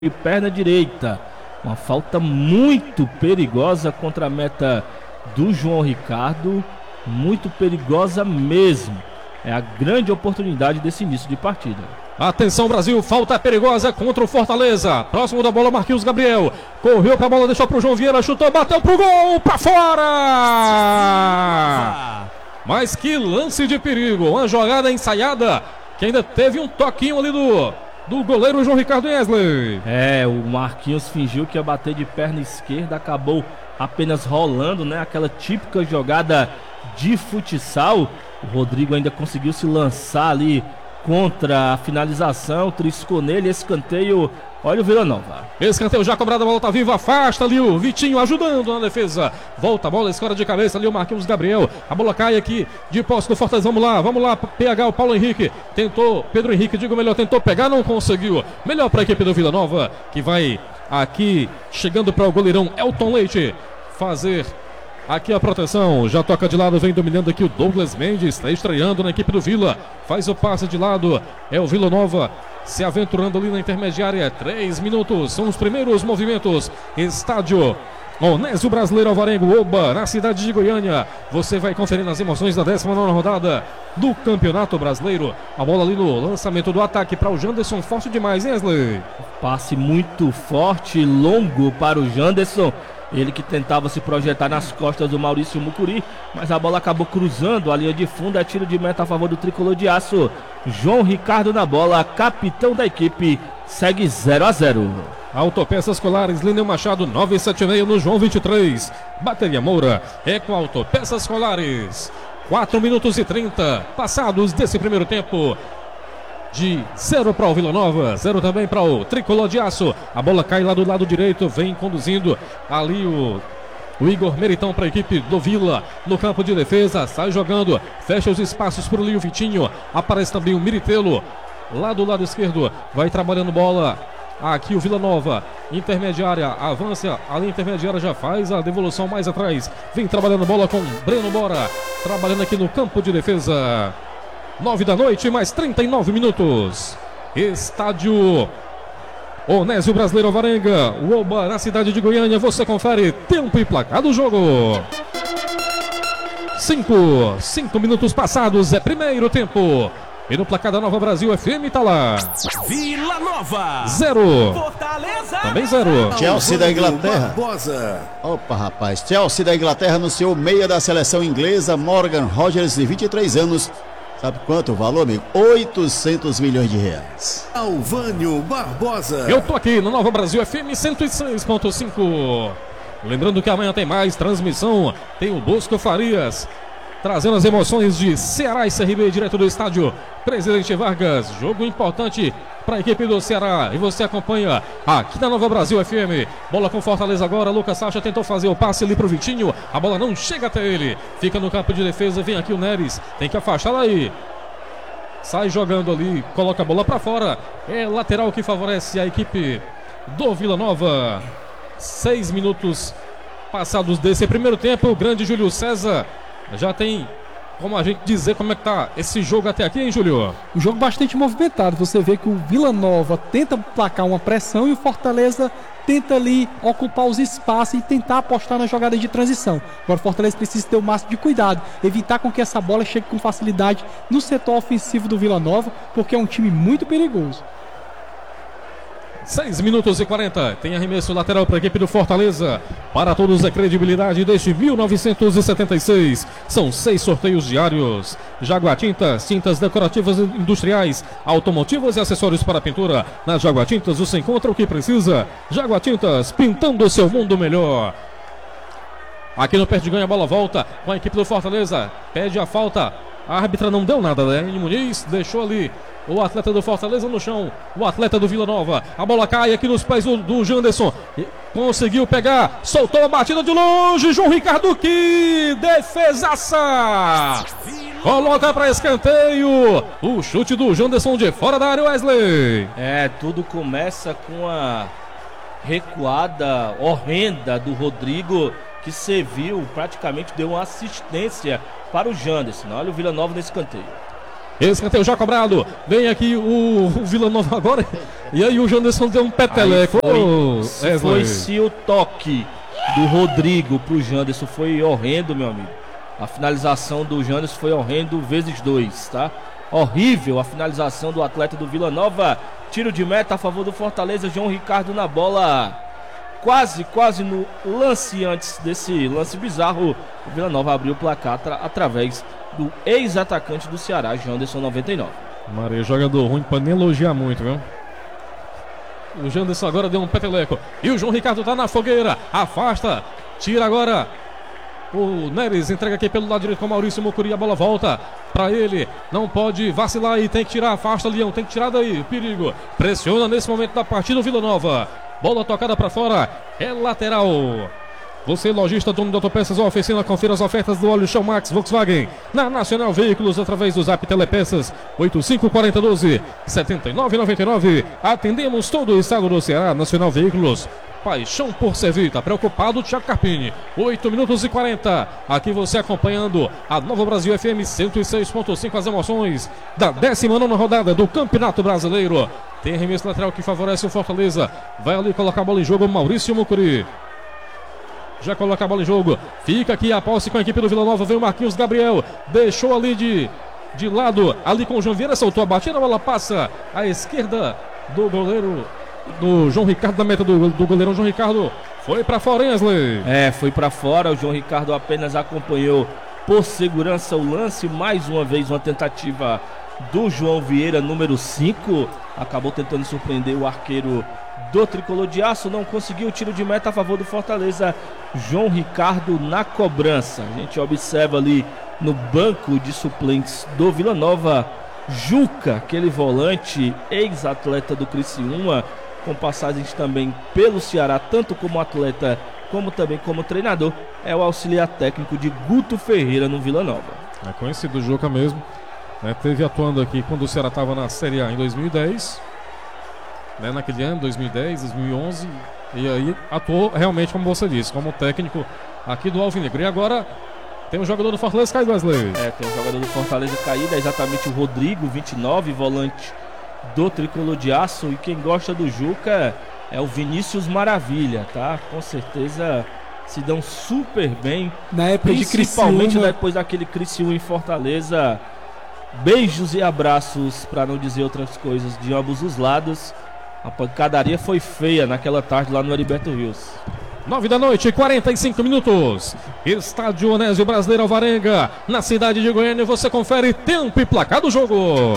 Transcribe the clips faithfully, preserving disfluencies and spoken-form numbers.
e perna direita. Uma falta muito perigosa contra a meta do João Ricardo. Muito perigosa mesmo. É a grande oportunidade desse início de partida. Atenção, Brasil, falta perigosa contra o Fortaleza. Próximo da bola, Marquinhos Gabriel. Correu pra bola, deixou pro João Vieira, chutou, bateu pro gol, pra fora! Mas que lance de perigo. Uma jogada ensaiada que ainda teve um toquinho ali do, do goleiro João Ricardo Wesley. É, o Marquinhos fingiu que ia bater de perna esquerda, acabou apenas rolando, né? Aquela típica jogada de futsal. O Rodrigo ainda conseguiu se lançar ali contra a finalização, triscou nele, escanteio. Olha o Vila Nova. Escanteio já cobrado, a bola tá viva, afasta ali o Vitinho ajudando na defesa. Volta a bola, escora de cabeça ali o Marquinhos Gabriel. A bola cai aqui de posse do Fortaleza. Vamos lá, vamos lá, P H, o Paulo Henrique. Tentou, Pedro Henrique, digo melhor, tentou pegar, não conseguiu. Melhor para a equipe do Vila Nova, que vai aqui chegando para o goleirão Elton Leite fazer aqui a proteção. Já toca de lado, vem dominando aqui o Douglas Mendes. Está estreando na equipe do Vila. Faz o passe de lado. É o Vila Nova se aventurando ali na intermediária. Três minutos. São os primeiros movimentos. Estádio Onésio Brasileiro Alvarengo, Oba, na cidade de Goiânia. Você vai conferir as emoções da décima nona rodada do Campeonato Brasileiro. A bola ali no lançamento do ataque para o Janderson. Forte demais, hein, Wesley? Passe muito forte, longo para o Janderson. Ele que tentava se projetar nas costas do Maurício Mucuri, mas a bola acabou cruzando a linha de fundo. É tiro de meta a favor do Tricolor de Aço. João Ricardo na bola, capitão da equipe, segue zero a zero. Autopeças Colares, Lineu Machado, novecentos e setenta e seis no João vinte e três. Bateria Moura é com Autopeças Colares. quatro minutos e trinta passados desse primeiro tempo. De zero para o Vila Nova, zero também para o Tricolor de Aço. A bola cai lá do lado direito, vem conduzindo ali o, o Igor Meritão para a equipe do Vila no campo de defesa. Sai jogando, fecha os espaços para o Lio Vitinho. Aparece também o Miritelo lá do lado esquerdo, vai trabalhando bola. Aqui o Vila Nova, intermediária, avança, a linha intermediária já faz a devolução mais atrás. Vem trabalhando bola com Breno Bora, trabalhando aqui no campo de defesa. Nove da noite, mais trinta e nove minutos. Estádio Onésio Brasileiro Alvarenga, o Oba, na cidade de Goiânia. Você confere tempo e placar do jogo. Cinco, cinco minutos passados, é primeiro tempo. E no placar da Nova Brasil F M tá lá. Vila Nova. Zero. Fortaleza. Também zero. Chelsea da Inglaterra. Opa, rapaz. Chelsea da Inglaterra anunciou meia da seleção inglesa, Morgan Rogers, de vinte e três anos. Sabe quanto o valor, amigo? oitocentos milhões de reais. Alvânio Barbosa. Eu tô aqui no Nova Brasil F M cento e seis ponto cinco. Lembrando que amanhã tem mais transmissão. Tem o Bosco Farias trazendo as emoções de Ceará e C R B direto do estádio Presidente Vargas. Jogo importante para a equipe do Ceará. E você acompanha aqui na Nova Brasil F M. Bola com Fortaleza agora. Lucas Sacha tentou fazer o passe ali pro Vitinho. A bola não chega até ele. Fica no campo de defesa. Vem aqui o Neres. Tem que afastar aí. Sai jogando ali. Coloca a bola para fora. É lateral que favorece a equipe do Vila Nova. Seis minutos passados desse primeiro tempo. O grande Júlio César já tem como a gente dizer como é que tá esse jogo até aqui, hein, Júlio? Um jogo bastante movimentado. Você vê que o Vila Nova tenta placar uma pressão e o Fortaleza tenta ali ocupar os espaços e tentar apostar na jogada de transição. Agora o Fortaleza precisa ter o máximo de cuidado, evitar com que essa bola chegue com facilidade no setor ofensivo do Vila Nova, porque é um time muito perigoso. seis minutos e quarenta. Tem arremesso lateral para a equipe do Fortaleza. Para todos a credibilidade desde mil novecentos e setenta e seis. São seis sorteios diários. Jaguar Tintas, tintas decorativas e industriais, automotivas e acessórios para pintura. Na Jaguar Tintas você encontra o que precisa. Jaguar Tintas, pintando o seu mundo melhor. Aqui no perde ganha, a bola volta com a equipe do Fortaleza. Pede a falta. A árbitra não deu nada, né? Muniz deixou ali o atleta do Fortaleza no chão. O atleta do Vila Nova. A bola cai aqui nos pés do, do Janderson. Conseguiu pegar. Soltou a batida de longe. João Ricardo, que defesaça! Coloca para escanteio. O chute do Janderson de fora da área, Wesley. É, tudo começa com a recuada horrenda do Rodrigo, que serviu, praticamente deu uma assistência para o Janderson. Olha o Vila Nova nesse escanteio. Escanteio já cobrado. Vem aqui o, o Vila Nova agora. E aí o Janderson deu um peteleco. Foi, é, foi se o toque do Rodrigo pro Janderson foi horrendo, meu amigo. A finalização do Janderson foi horrendo vezes dois, tá? Horrível a finalização do atleta do Vila Nova. Tiro de meta a favor do Fortaleza. João Ricardo na bola. Quase, quase no lance antes desse lance bizarro. O Vila Nova abriu o placar atra- através do ex-atacante do Ceará, Janderson noventa e nove. Maria, jogador ruim pra nem elogiar muito, viu? O Janderson agora deu um peteleco. E o João Ricardo tá na fogueira. Afasta. Tira agora. O Neres entrega aqui pelo lado direito com o Maurício Mucuri. A bola volta pra ele. Não pode vacilar e tem que tirar. Afasta, Leão. Tem que tirar daí. Perigo. Pressiona nesse momento da partida o Vila Nova. Bola tocada pra fora. É lateral. Você, lojista, dono de autopeças ou oficina, confira as ofertas do óleo Shell Max Volkswagen na Nacional Veículos através do Zap Telepeças oito cinco quatro zero um dois sete nove nove nove. Atendemos todo o estado do Ceará. Nacional Veículos, paixão por servir. Tá preocupado, Thiago Carpini. oito minutos e quarenta. Aqui você acompanhando a Nova Brasil F M cento e seis ponto cinco, as emoções da décima nona rodada do Campeonato Brasileiro. Tem arremesso lateral que favorece o Fortaleza. Vai ali colocar a bola em jogo o Maurício Mucuri. Já coloca a bola em jogo. Fica aqui a posse com a equipe do Vila Nova. Vem o Marquinhos Gabriel. Deixou ali de, de lado. Ali com o João Vieira. Soltou a batida. A bola passa à esquerda do goleiro. Do João Ricardo, da meta do, do goleirão João Ricardo. Foi pra fora, hein, Wesley? É, foi pra fora. O João Ricardo apenas acompanhou por segurança o lance. Mais uma vez uma tentativa do João Vieira, número cinco. Acabou tentando surpreender o arqueiro do Tricolor de Aço. Não conseguiu o tiro de meta a favor do Fortaleza. João Ricardo na cobrança. A gente observa ali no banco de suplentes do Vila Nova Juca, aquele volante, ex-atleta do Criciúma, com passagens também pelo Ceará, tanto como atleta como também como treinador. É o auxiliar técnico de Guto Ferreira no Vila Nova. É conhecido o Juca mesmo, né? Teve atuando aqui quando o Ceará estava na Série A em dois mil e dez, né? Naquele ano, dois mil e dez, dois mil e onze, e aí atuou realmente, como você disse, como técnico aqui do Alvinegro. E agora tem um jogador do Fortaleza caído, Wesley. É, tem um jogador do Fortaleza caído, é exatamente o Rodrigo, vinte e nove, volante do Tricolor de Aço. E quem gosta do Juca é o Vinícius Maravilha, tá? Com certeza se dão super bem. Na época de principalmente Criciúma, depois daquele Criciúma em Fortaleza. Beijos e abraços, para não dizer outras coisas, de ambos os lados. A pancadaria foi feia naquela tarde lá no Heriberto Rios. nove da noite, quarenta e cinco minutos. Estádio Onésio Brasileiro Alvarenga, na cidade de Goiânia. Você confere tempo e placar do jogo.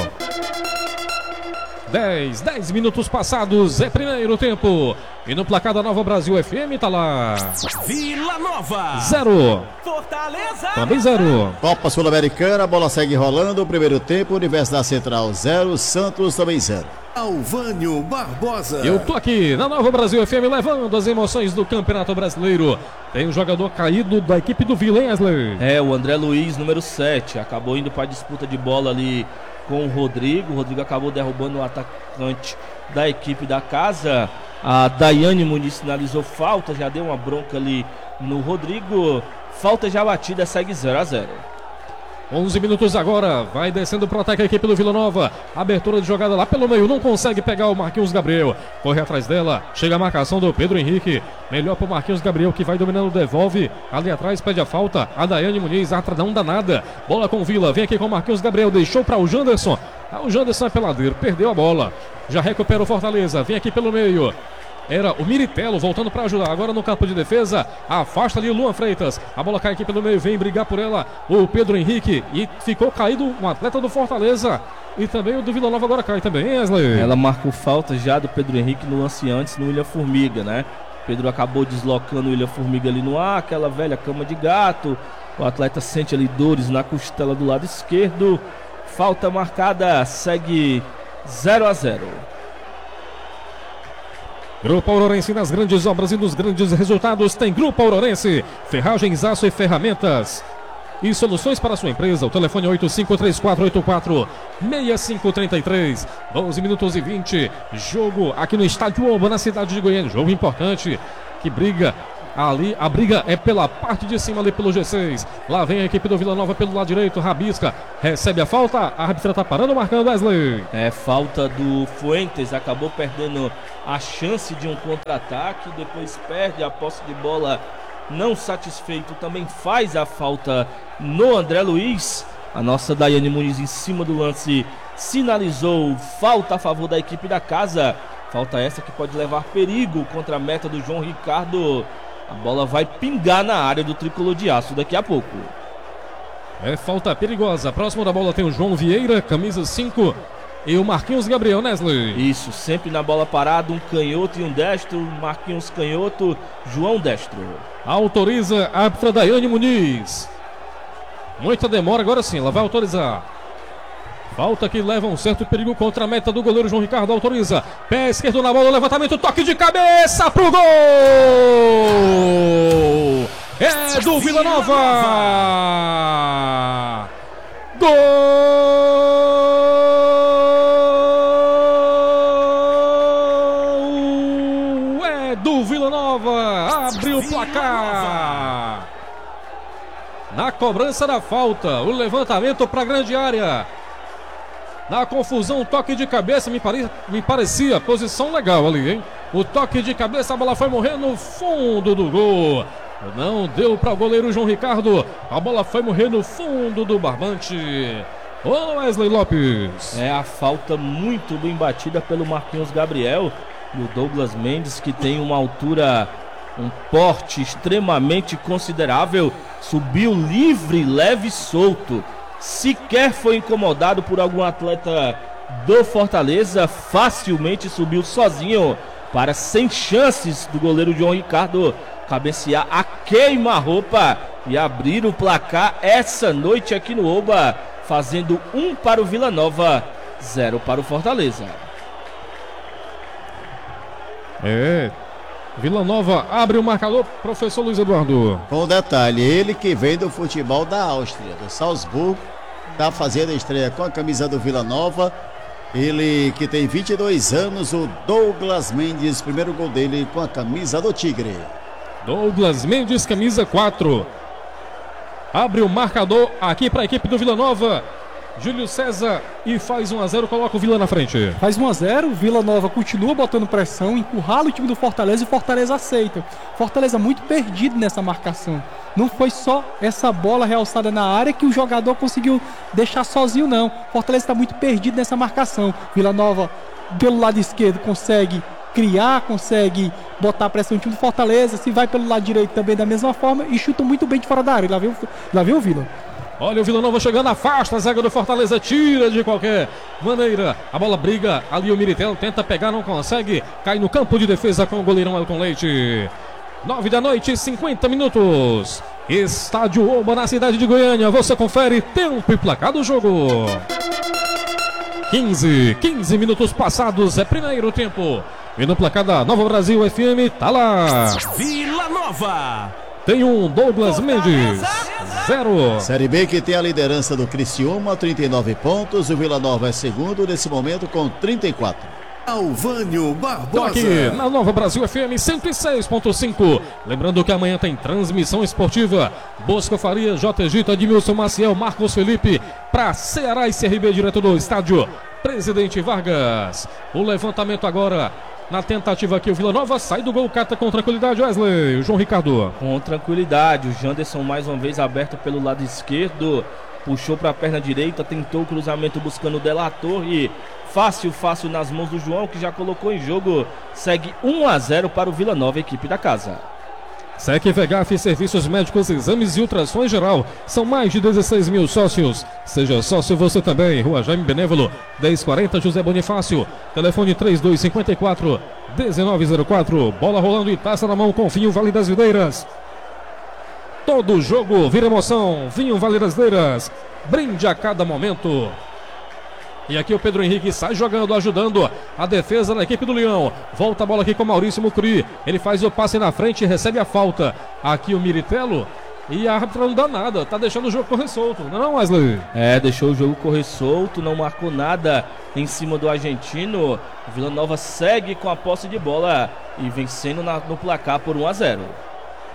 dez, dez minutos passados, é primeiro tempo. E no placar da Nova Brasil F M tá lá. Vila Nova. Zero. Fortaleza. Também zero. Copa Sul-Americana, a bola segue rolando. Primeiro tempo, Universidade Central zero, Santos também zero. Alvânio Barbosa. Eu tô aqui na Nova Brasil F M levando as emoções do Campeonato Brasileiro. Tem um jogador caído da equipe do Vila, hein, Wesley? É, o André Luiz, número sete, acabou indo para a disputa de bola ali com o Rodrigo. O Rodrigo acabou derrubando o atacante da equipe da casa. A Daiane Muniz sinalizou falta, já deu uma bronca ali no Rodrigo. Falta já batida, segue zero a zero. onze minutos agora, vai descendo pro ataque a equipe do Vila Nova. Abertura de jogada lá pelo meio, não consegue pegar o Marquinhos Gabriel. Corre atrás dela, chega a marcação do Pedro Henrique. Melhor pro Marquinhos Gabriel, que vai dominando, devolve. Ali atrás pede a falta, a Daiane Muniz, atra não dá nada. Bola com o Vila, vem aqui com o Marquinhos Gabriel, deixou para o Janderson. Ah, o Janderson é peladeiro, perdeu a bola. Já recupera o Fortaleza, vem aqui pelo meio. Era o Miritelo voltando para ajudar. Agora no campo de defesa, afasta ali o Luan Freitas. A bola cai aqui pelo meio, vem brigar por ela o Pedro Henrique. E ficou caído um atleta do Fortaleza. E também o do Vila Nova agora cai também, hein, Wesley? Ela marcou falta já do Pedro Henrique no lance antes no William Formiga, né? Pedro acabou deslocando o William Formiga ali no ar, aquela velha cama de gato. O atleta sente ali dores na costela do lado esquerdo. Falta marcada, segue zero a zero. Grupo Aurorense, nas grandes obras e nos grandes resultados tem Grupo Aurorense, ferragens, aço e ferramentas e soluções para a sua empresa. O telefone é oito cinco três quatro oito quatro seis cinco três três. doze minutos e vinte, jogo aqui no Estádio Oba, na cidade de Goiânia. Jogo importante que briga Ali a briga é pela parte de cima, ali pelo G seis. Lá vem a equipe do Vila Nova pelo lado direito. Rabisca, recebe a falta. A árbitra tá parando, marcando Wesley. É, falta do Fuentes. Acabou perdendo a chance de um contra-ataque. Depois perde a posse de bola. Não satisfeito, também faz a falta no André Luiz. A nossa Daiane Muniz em cima do lance sinalizou falta a favor da equipe da casa. Falta essa que pode levar perigo contra a meta do João Ricardo. A bola vai pingar na área do Tricolor de Aço daqui a pouco. É falta perigosa. Próximo da bola tem o João Vieira, camisa cinco. E o Marquinhos Gabriel, Nesley. Isso, sempre na bola parada, um canhoto e um destro. Marquinhos canhoto, João destro. Autoriza a árbitra Daiane Muniz. Muita demora, agora sim, ela vai autorizar. Falta que leva um certo perigo contra a meta do goleiro João Ricardo. Autoriza. Pé esquerdo na bola, levantamento, toque de cabeça pro gol! É do Vila Nova! Gol! É do Vila Nova! Abre o placar! Na cobrança da falta, o levantamento para a grande área. Na confusão, toque de cabeça, me, pare... me parecia posição legal ali, hein? O toque de cabeça, a bola foi morrer no fundo do gol. Não deu para o goleiro João Ricardo. A bola foi morrer no fundo do barbante. Ô Wesley Lopes. É a falta muito bem batida pelo Marquinhos Gabriel. E o Douglas Mendes, que tem uma altura, um porte extremamente considerável, subiu livre, leve e solto. Sequer foi incomodado por algum atleta do Fortaleza. Facilmente subiu sozinho para, sem chances do goleiro João Ricardo cabecear a queima-roupa e abrir o placar essa noite aqui no Oba, fazendo um para o Vila Nova, zero para o Fortaleza. É, Vila Nova abre o marcador, professor Luiz Eduardo. Com um detalhe, ele que vem do futebol da Áustria, do Salzburgo, está fazendo a estreia com a camisa do Vila Nova. Ele que tem vinte e dois anos, o Douglas Mendes, primeiro gol dele com a camisa do Tigre. Douglas Mendes, camisa quatro. Abre o marcador aqui para a equipe do Vila Nova. Júlio César, e faz um a zero, coloca o Vila na frente. Faz um a zero, Vila Nova continua botando pressão, encurrala o time do Fortaleza e o Fortaleza aceita. Fortaleza muito perdido nessa marcação. Não foi só essa bola realçada na área que o jogador conseguiu deixar sozinho, não. Fortaleza está muito perdido nessa marcação. Vila Nova, pelo lado esquerdo, consegue criar, consegue botar pressão no time do Fortaleza. Se vai pelo lado direito também da mesma forma e chuta muito bem de fora da área. Lá vem o, lá vem o Vila. Olha o Vila Nova chegando, afasta a zaga do Fortaleza, tira de qualquer maneira. A bola briga, ali o Miritel tenta pegar, não consegue. Cai no campo de defesa com o goleirão Elton Leite. Nove da noite, cinquenta minutos. Estádio Oba na cidade de Goiânia. Você confere tempo e placar do jogo. quinze, quinze minutos passados, é primeiro tempo. E no placar da Nova Brasil F M, tá lá. Vila Nova. Tem um Douglas Mendes, zero. Série B que tem a liderança do Criciúma, trinta e nove pontos. O Vila Nova é segundo nesse momento com trinta e quatro. Alvânio Barbosa. Tô aqui na Nova Brasil F M cento e seis ponto cinco. Lembrando que amanhã tem transmissão esportiva. Bosco Faria, J. Gito, Edmilson Maciel, Marcos Felipe para Ceará e C R B, direto do estádio Presidente Vargas. O levantamento agora na tentativa aqui, o Vila Nova sai do gol, cata com tranquilidade, Wesley, o João Ricardo. Com tranquilidade, o Janderson mais uma vez aberto pelo lado esquerdo, puxou para a perna direita, tentou o cruzamento buscando o Delator e fácil, fácil nas mãos do João, que já colocou em jogo, segue um a zero para o Vila Nova, equipe da casa. S E C V G A F, serviços médicos, exames e ultrassons geral. São mais de dezesseis mil sócios. Seja sócio você também. Rua Jaime Benévolo, dez quarenta, José Bonifácio. Telefone três dois cinco quatro, um nove zero quatro. Bola rolando e taça na mão com Vinho Vale das Videiras. Todo jogo vira emoção. Vinho Vale das Videiras. Brinde a cada momento. E aqui o Pedro Henrique sai jogando, ajudando a defesa da equipe do Leão. Volta a bola aqui com o Maurício Mucuri. Ele faz o passe na frente e recebe a falta. Aqui o Miritelo. E a árbitra não dá nada. Tá deixando o jogo correr solto, não é não, Wesley? É, deixou o jogo correr solto. Não marcou nada em cima do argentino. O Vila Nova segue com a posse de bola e vencendo na, no placar por um a zero.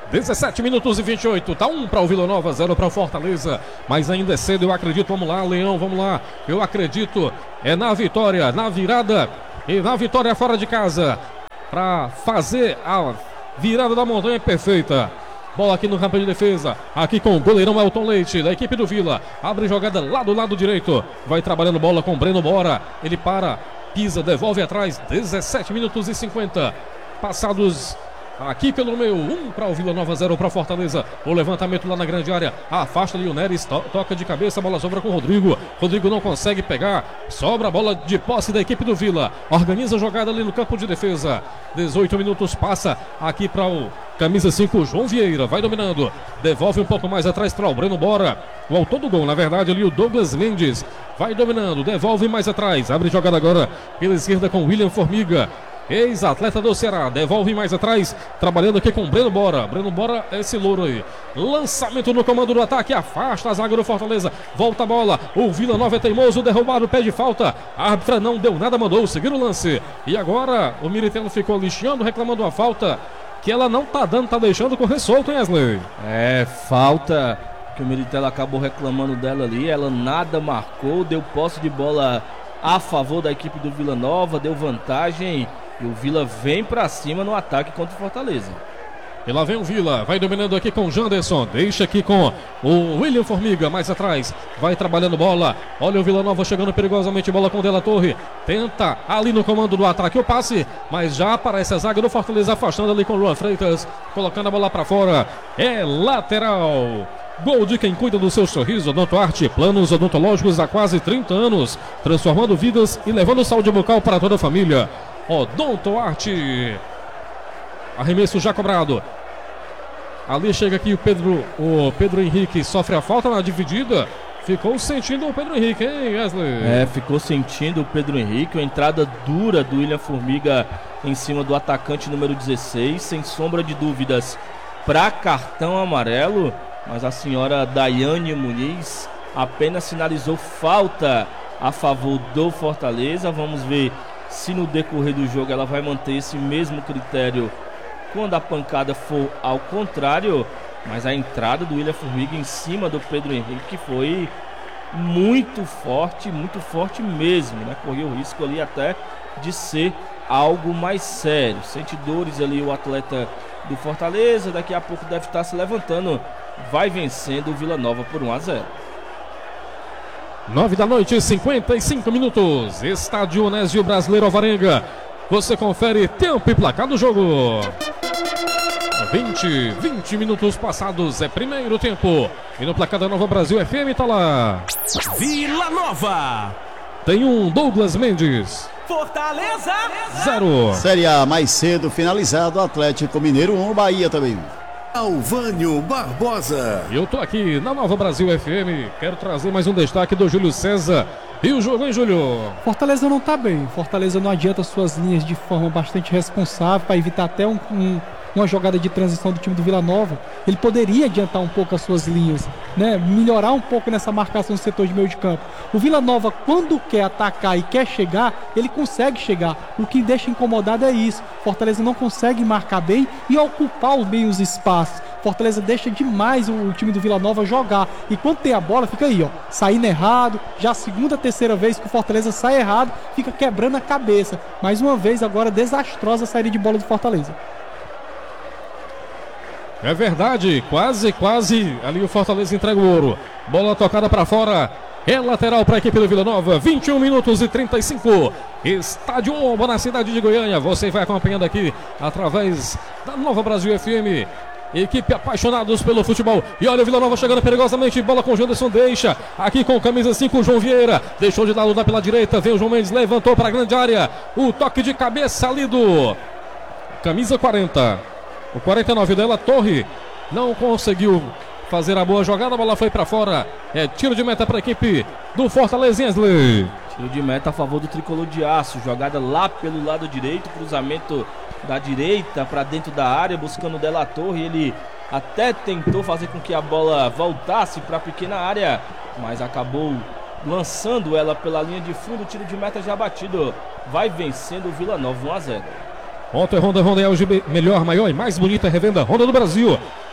dezessete minutos e vinte e oito. Tá um para o Vila Nova, zero para o Fortaleza. Mas ainda é cedo, eu acredito. Vamos lá, Leão, vamos lá. Eu acredito é na vitória, na virada e na vitória fora de casa. Para fazer a virada da montanha perfeita. Bola aqui no campo de defesa. Aqui com o goleirão Elton Leite, da equipe do Vila. Abre jogada lá do lado direito. Vai trabalhando bola com o Breno Bora. Ele para, pisa, devolve atrás. dezessete minutos e cinquenta. Passados aqui pelo meio. um para o Vila Nova, zero para Fortaleza. O levantamento lá na grande área. Afasta ali o Neres. To toca de cabeça. A bola sobra com o Rodrigo. Rodrigo não consegue pegar. Sobra a bola de posse da equipe do Vila. Organiza a jogada ali no campo de defesa. dezoito minutos passa aqui para o camisa cinco, João Vieira, vai dominando, devolve um pouco mais atrás para o Breno Bora, o autor do gol, na verdade, ali o Douglas Mendes, vai dominando, devolve mais atrás, abre jogada agora pela esquerda com William Formiga, ex-atleta do Ceará, devolve mais atrás, trabalhando aqui com o Breno Bora, Breno Bora é esse louro aí, lançamento no comando do ataque, afasta a zaga do Fortaleza, volta a bola, o Vila Nova é teimoso, derrubado, pede falta, a árbitra não deu nada, mandou seguir o lance, e agora o Militeno ficou lixando, reclamando a falta, que ela não tá dando, tá deixando correr solto, hein, Wesley? É, falta que o Militelo acabou reclamando dela ali, ela nada marcou, deu posse de bola a favor da equipe do Vila Nova, deu vantagem e o Vila vem pra cima no ataque contra o Fortaleza. E lá vem o Vila, vai dominando aqui com o Janderson, deixa aqui com o William Formiga, mais atrás, vai trabalhando bola, olha o Vila Nova chegando perigosamente, bola com o Della Torre, tenta ali no comando do ataque o passe, mas já aparece a zaga do Fortaleza afastando ali com o Luan Freitas, colocando a bola para fora, é lateral. Gol de quem cuida do seu sorriso, Odontoarte, planos odontológicos há quase trinta anos, transformando vidas e levando saúde bucal para toda a família. Odontoarte. Arremesso já cobrado. Ali chega aqui o Pedro, o Pedro Henrique sofre a falta na dividida. Ficou sentindo o Pedro Henrique, hein, Wesley? É, ficou sentindo o Pedro Henrique. Uma entrada dura do William Formiga em cima do atacante número dezesseis. Sem sombra de dúvidas, para cartão amarelo. Mas a senhora Daiane Muniz apenas sinalizou falta a favor do Fortaleza. Vamos ver se no decorrer do jogo ela vai manter esse mesmo critério quando a pancada for ao contrário, mas a entrada do William Formiga em cima do Pedro Henrique foi muito forte, muito forte mesmo, né? Correu o risco ali até de ser algo mais sério. Sente dores ali o atleta do Fortaleza, daqui a pouco deve estar se levantando, vai vencendo o Vila Nova por um a zero. nove da noite, cinquenta e cinco minutos, Estádio Onésio Brasileiro Alvarenga. Você confere tempo e placar do jogo. vinte, vinte minutos passados, é primeiro tempo. E no placar da Nova Brasil F M tá lá. Vila Nova. Tem um Douglas Mendes. Fortaleza. Zero. Série A mais cedo finalizado, Atlético Mineiro um, Bahia também. Alvânio Barbosa. Eu tô aqui na Nova Brasil F M. Quero trazer mais um destaque do Júlio César. E o jogo, hein, Júlio? Fortaleza não tá bem. Fortaleza não adianta suas linhas de forma bastante responsável para evitar até um, um, uma jogada de transição do time do Vila Nova. Ele poderia adiantar um pouco as suas linhas, né? Melhorar um pouco nessa marcação do setor de meio de campo. O Vila Nova, quando quer atacar e quer chegar, ele consegue chegar. O que deixa incomodado é isso. Fortaleza não consegue marcar bem e ocupar bem os espaços. Fortaleza deixa demais o, o time do Vila Nova jogar. E quando tem a bola, fica aí, ó, saindo errado. Já a segunda, terceira vez que o Fortaleza sai errado, fica quebrando a cabeça. Mais uma vez, agora, desastrosa a saída de bola do Fortaleza. É verdade, quase, quase. Ali o Fortaleza entrega o ouro. Bola tocada para fora. É lateral para a equipe do Vila Nova. vinte e um minutos e trinta e cinco. Estádio Omba na cidade de Goiânia. Você vai acompanhando aqui através da Nova Brasil F M. Equipe apaixonados pelo futebol. E olha o Vila Nova chegando perigosamente. Bola com o Janderson, deixa. Aqui com camisa cinco, o João Vieira. Deixou de lado, dá pela direita. Vem o João Mendes, levantou para a grande área. O toque de cabeça ali do camisa quarenta. O quarenta e nove dela, Torre. Não conseguiu fazer a boa jogada. A bola foi para fora. É tiro de meta para a equipe do Fortaleza, Wesley. Tiro de meta a favor do tricolor de aço. Jogada lá pelo lado direito. Cruzamento da direita para dentro da área, buscando o Della Torre. Ele até tentou fazer com que a bola voltasse para a pequena área, mas acabou lançando ela pela linha de fundo. Tiro de meta já batido. Vai vencendo o Vila Nova um a zero. Ontem Honda, Honda é o melhor, maior e mais bonita revenda Honda do Brasil.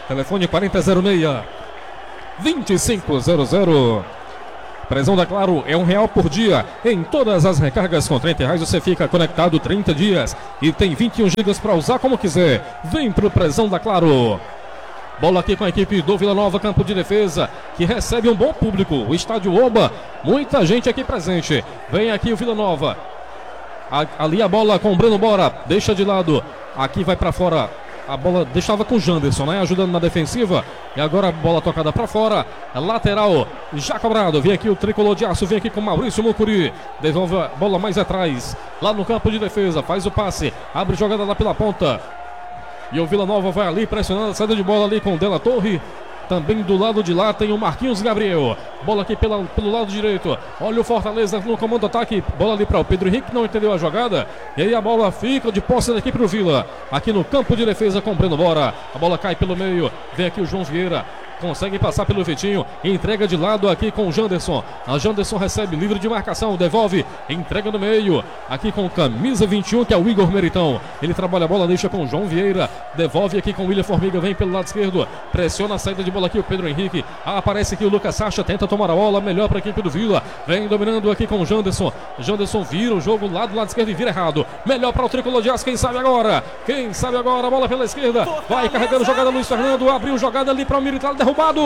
Telefone quarenta zero seis, vinte e cinco zero zero. Presão da Claro é um real por dia. Em todas as recargas com trinta reais você fica conectado trinta dias e tem vinte e um gigas para usar como quiser. Vem pro Presão da Claro. Bola aqui com a equipe do Vila Nova, campo de defesa, que recebe um bom público. O estádio Oba, muita gente aqui presente. Vem aqui o Vila Nova. A, ali a bola com o Breno Bora, deixa de lado. Aqui vai para fora. A bola deixava com o Janderson, né? Ajudando na defensiva. E agora a bola tocada para fora. Lateral já cobrado. Vem aqui o tricolor de aço. Vem aqui com Maurício Mucuri. Devolve a bola mais atrás. Lá no campo de defesa. Faz o passe. Abre jogada lá pela ponta. E o Vila Nova vai ali pressionando a saída de bola ali com o Della Torre. Também do lado de lá tem o Marquinhos Gabriel. Bola aqui pela, pelo lado direito. Olha o Fortaleza no comando do ataque. Bola ali para o Pedro Henrique, não entendeu a jogada. E aí a bola fica de posse da equipe do Vila. Aqui no campo de defesa com o Breno Bora. A bola cai pelo meio. Vem aqui o João Vieira. Consegue passar pelo Vitinho. Entrega de lado aqui com o Janderson. A Janderson recebe livre de marcação. Devolve. Entrega no meio. Aqui com camisa vinte e um, que é o Igor Meritão. Ele trabalha a bola, deixa com o João Vieira. Devolve aqui com o William Formiga. Vem pelo lado esquerdo. Pressiona a saída de bola aqui o Pedro Henrique. Ah, aparece aqui o Lucas Sacha. Tenta tomar a bola. Melhor para a equipe do Vila. Vem dominando aqui com o Janderson. Janderson vira o jogo lá do lado esquerdo e vira errado. Melhor para o tricolor de aço. Quem sabe agora? Quem sabe agora? A bola pela esquerda. Vai carregando jogada Luiz Fernando. Abriu jogada ali para o Militar. Derrubado.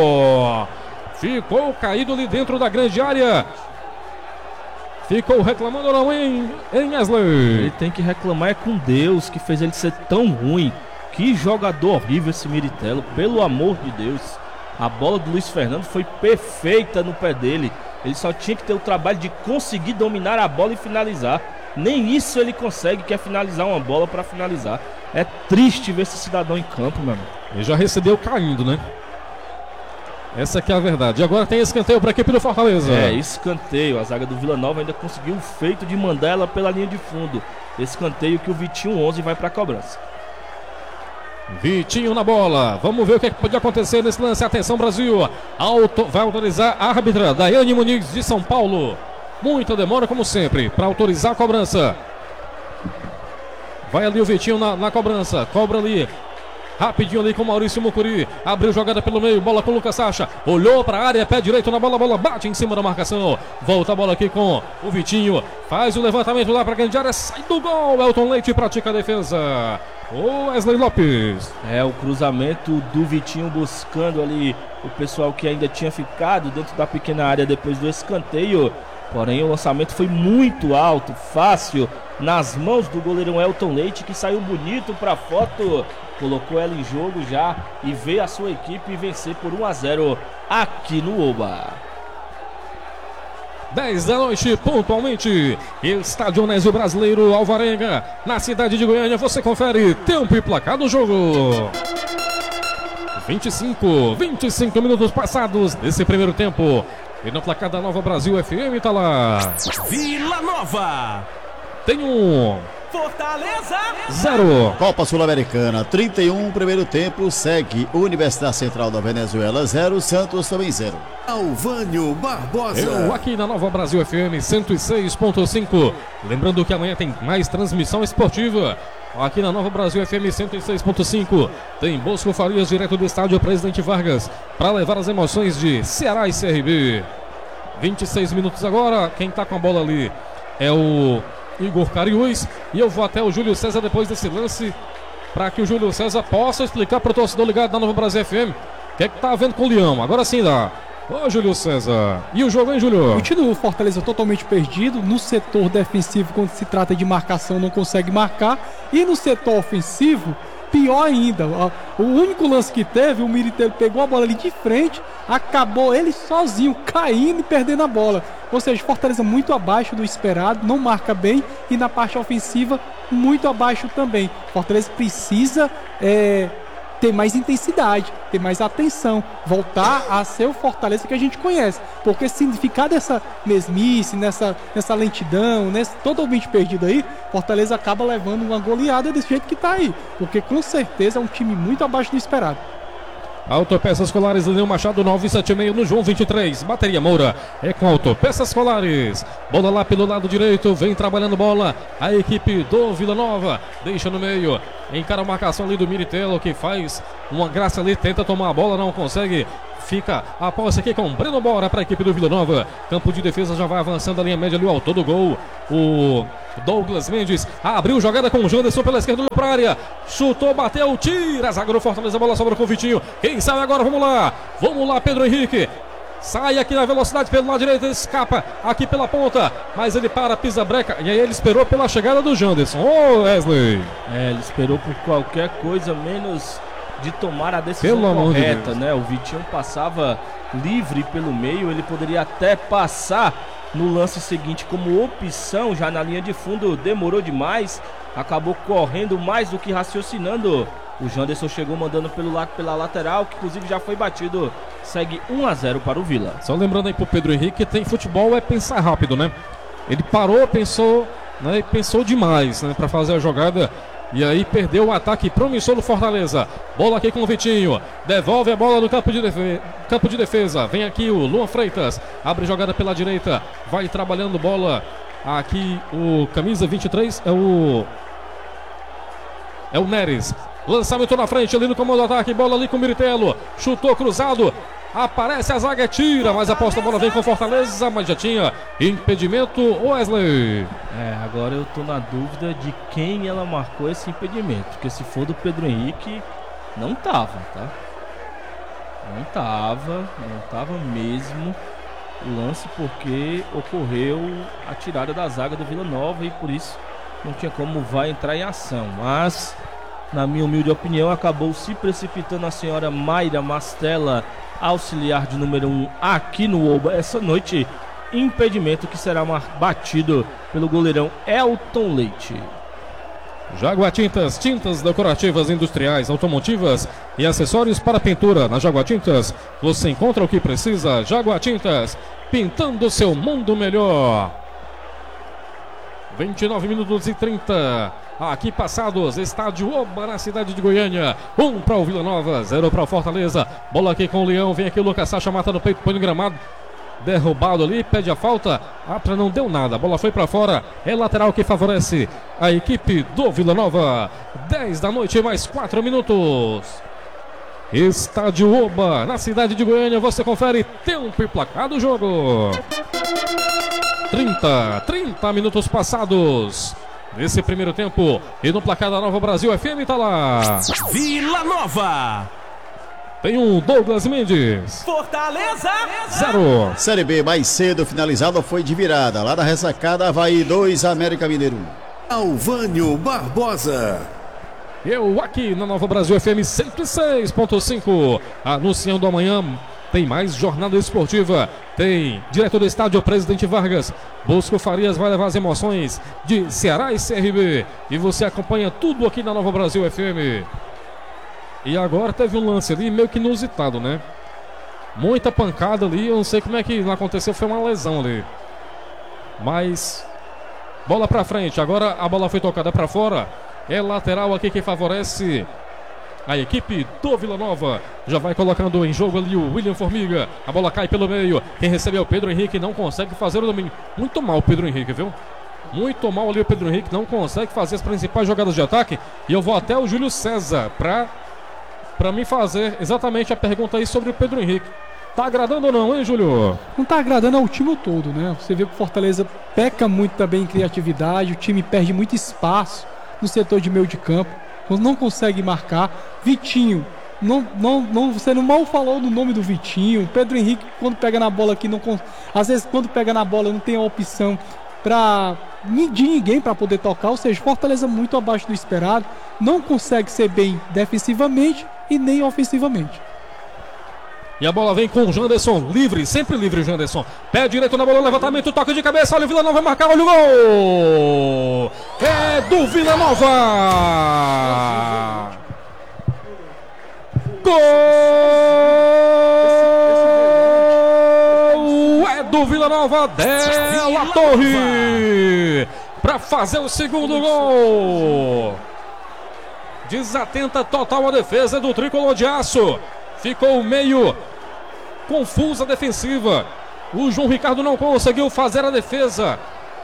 Ficou caído ali dentro da grande área. Ficou reclamando não em, em Wesley. Ele tem que reclamar é com Deus, que fez ele ser tão ruim. Que jogador horrível esse Miritelo, pelo amor de Deus. A bola do Luiz Fernando foi perfeita no pé dele. Ele só tinha que ter o trabalho de conseguir dominar a bola e finalizar. Nem isso ele consegue, que é finalizar uma bola para finalizar. É triste ver esse cidadão em campo, meu amigo. Ele já recebeu caindo, né? Essa aqui é a verdade. E agora tem escanteio para a equipe do Fortaleza. É, escanteio. A zaga do Vila Nova ainda conseguiu o feito de mandar ela pela linha de fundo. Escanteio que o Vitinho onze vai para a cobrança. Vitinho na bola. Vamos ver o que pode acontecer nesse lance. Atenção, Brasil. Auto... Vai autorizar a árbitra Daiane Muniz de São Paulo. Muita demora, como sempre, para autorizar a cobrança. Vai ali o Vitinho na, na cobrança. Cobra ali. Rapidinho ali com o Maurício Mucuri. Abriu jogada pelo meio. Bola com o Lucas Sacha. Olhou para a área. Pé direito na bola. A bola bate em cima da marcação. Volta a bola aqui com o Vitinho. Faz o levantamento lá para a grande área. Sai do gol. Elton Leite pratica a defesa. O Wesley Lopes. É o cruzamento do Vitinho buscando ali o pessoal que ainda tinha ficado dentro da pequena área depois do escanteio. Porém o lançamento foi muito alto, fácil, nas mãos do goleirão Elton Leite, que saiu bonito para a foto. Colocou ela em jogo já e veio a sua equipe vencer por um a zero aqui no Oba. dez da noite, pontualmente. Estádio Onésio Brasileiro, Alvarenga, na cidade de Goiânia. Você confere tempo e placar do jogo. vinte e cinco, vinte e cinco minutos passados desse primeiro tempo. E no placar da Nova Brasil F M tá lá. Vila Nova. Tem um. Fortaleza. Zero. Copa Sul-Americana, trinta e um, primeiro tempo. Segue Universidade Central da Venezuela, zero. Santos também zero. Alvânio Barbosa. Eu aqui na Nova Brasil F M cento e seis ponto cinco. Lembrando que amanhã tem mais transmissão esportiva. Aqui na Nova Brasil F M cento e seis ponto cinco. Tem Bosco Farias direto do estádio Presidente Vargas para levar as emoções de Ceará e C R B. vinte e seis minutos agora. Quem tá com a bola ali é o Igor Cariús. E eu vou até o Júlio César depois desse lance, para que o Júlio César possa explicar para o torcedor ligado da Nova Brasil F M o que é que tá havendo com o Leão. Agora sim dá. Ô, Júlio César. E o jogo, hein, Júlio? Continua o Fortaleza totalmente perdido. No setor defensivo, quando se trata de marcação, não consegue marcar. E no setor ofensivo, pior ainda. O único lance que teve, o Miritelo pegou a bola ali de frente, acabou ele sozinho, caindo e perdendo a bola. Ou seja, Fortaleza muito abaixo do esperado, não marca bem. E na parte ofensiva, muito abaixo também. Fortaleza precisa... É... ter mais intensidade, ter mais atenção, voltar a ser o Fortaleza que a gente conhece, porque se ficar dessa mesmice, nessa, nessa lentidão, nesse totalmente perdido aí, Fortaleza acaba levando uma goleada desse jeito que tá aí, porque com certeza é um time muito abaixo do esperado. Autopeças Colares, Leão Machado nove sete seis no João vinte e três. Bateria Moura é com Autopeças Colares. Bola lá pelo lado direito, vem trabalhando bola a equipe do Vila Nova. Deixa no meio, Encara a marcação ali do Miritelo, que faz uma graça ali, tenta tomar a bola, não consegue. Fica a posse aqui com o Breno Bora para a equipe do Vila Nova. Campo de defesa já vai avançando a linha média ali, o autor do gol. O Douglas Mendes abriu jogada com o Janderson pela esquerda para a área. Chutou, bateu, tira. A zaga do Fortaleza, a bola sobra com o Vitinho. Quem sabe agora? Vamos lá. Vamos lá, Pedro Henrique. Sai aqui na velocidade pelo lado direito, escapa aqui pela ponta, mas ele para, pisa breca, e aí ele esperou pela chegada do Janderson. Ô, Wesley! É, ele esperou por qualquer coisa menos de tomar a decisão pelo correta, de né? O Vitinho passava livre pelo meio, ele poderia até passar no lance seguinte como opção, já na linha de fundo, demorou demais, acabou correndo mais do que raciocinando. O Janderson chegou mandando pelo lado, pela lateral, que inclusive já foi batido. Segue um a zero para o Vila. Só lembrando aí pro Pedro Henrique, tem futebol é pensar rápido, né? Ele parou, pensou, né? Pensou demais, né? Para fazer a jogada. E aí perdeu o ataque promissor do Fortaleza. Bola aqui com o Vitinho. Devolve a bola no campo de defesa. Campo de defesa. Vem aqui o Luan Freitas. Abre jogada pela direita. Vai trabalhando bola. Aqui o camisa vinte e três é o... É o Neres. Lançamento na frente ali no comando do ataque. Bola ali com o Miritelo. Chutou cruzado. Aparece a zaga, tira, mas a posta bola vem com Fortaleza, mas já tinha impedimento. Wesley. É, agora eu tô na dúvida de quem ela marcou esse impedimento. Porque se for do Pedro Henrique, não tava, tá? Não tava, não tava mesmo o lance, porque ocorreu a tirada da zaga do Vila Nova e por isso não tinha como vai entrar em ação. Mas, na minha humilde opinião, acabou se precipitando a senhora Mayra Mastella, auxiliar de número um aqui no Oba essa noite. Impedimento que será batido pelo goleirão Elton Leite. Jaguar Tintas, tintas decorativas industriais, automotivas e acessórios para pintura. Na Jaguar Tintas você encontra o que precisa. Jaguar Tintas, pintando seu mundo melhor. vinte e nove minutos e trinta. Aqui passados, estádio Oba na cidade de Goiânia. Um para o Vila Nova, zero para o Fortaleza. Bola aqui com o Leão, vem aqui o Lucas Sacha, mata no peito, põe no gramado. Derrubado ali, pede a falta. Apra não deu nada, a bola foi para fora. É lateral que favorece a equipe do Vila Nova. dez da noite, mais quatro minutos. Estádio Oba na cidade de Goiânia. Você confere tempo e placar do jogo. trinta, trinta minutos passados nesse primeiro tempo. E no placar da Nova Brasil F M tá lá Vila Nova. Tem um Douglas Mendes. Fortaleza Zero. Série B mais cedo finalizada foi de virada. Lá da ressacada, Avaí dois, América Mineiro um. Alvânio Barbosa. Eu aqui na Nova Brasil F M cento e seis ponto cinco. Anunciando amanhã. Tem mais jornada esportiva. Tem direto do estádio Presidente Vargas. Bosco Farias vai levar as emoções de Ceará e C R B. E você acompanha tudo aqui na Nova Brasil F M. E agora teve um lance ali meio que inusitado, né? Muita pancada ali. Eu não sei como é que não aconteceu. Foi uma lesão ali. Mas bola pra frente. Agora a bola foi tocada pra fora. É lateral aqui que favorece a equipe do Vila Nova. Já vai colocando em jogo ali o William Formiga. A bola cai pelo meio. Quem recebe é o Pedro Henrique. Não consegue fazer o domínio. Muito mal o Pedro Henrique, viu? Muito mal ali o Pedro Henrique. Não consegue fazer as principais jogadas de ataque. E eu vou até o Júlio César pra, pra me fazer exatamente a pergunta aí sobre o Pedro Henrique. Tá agradando ou não, hein, Júlio? Não tá agradando ao time todo, né? Você vê que o Fortaleza peca muito também em criatividade. O time perde muito espaço no setor de meio de campo. Não consegue marcar. Vitinho, não, não, não, você não mal falou do nome do Vitinho. Pedro Henrique, quando pega na bola aqui, não, às vezes quando pega na bola não tem a opção pra, de ninguém para poder tocar. Ou seja, Fortaleza muito abaixo do esperado. Não consegue ser bem defensivamente e nem ofensivamente. E a bola vem com o Janderson, livre, sempre livre o Janderson. Pé direito na bola, levantamento, toque de cabeça, olha o Vila Nova vai marcar, olha o gol! É do Vila Nova! Gol! É do Vila Nova, Della Torre! Para fazer o segundo gol! Desatenta total a defesa do Tricolor de Aço. Ficou meio confusa a defensiva. O João Ricardo não conseguiu fazer a defesa.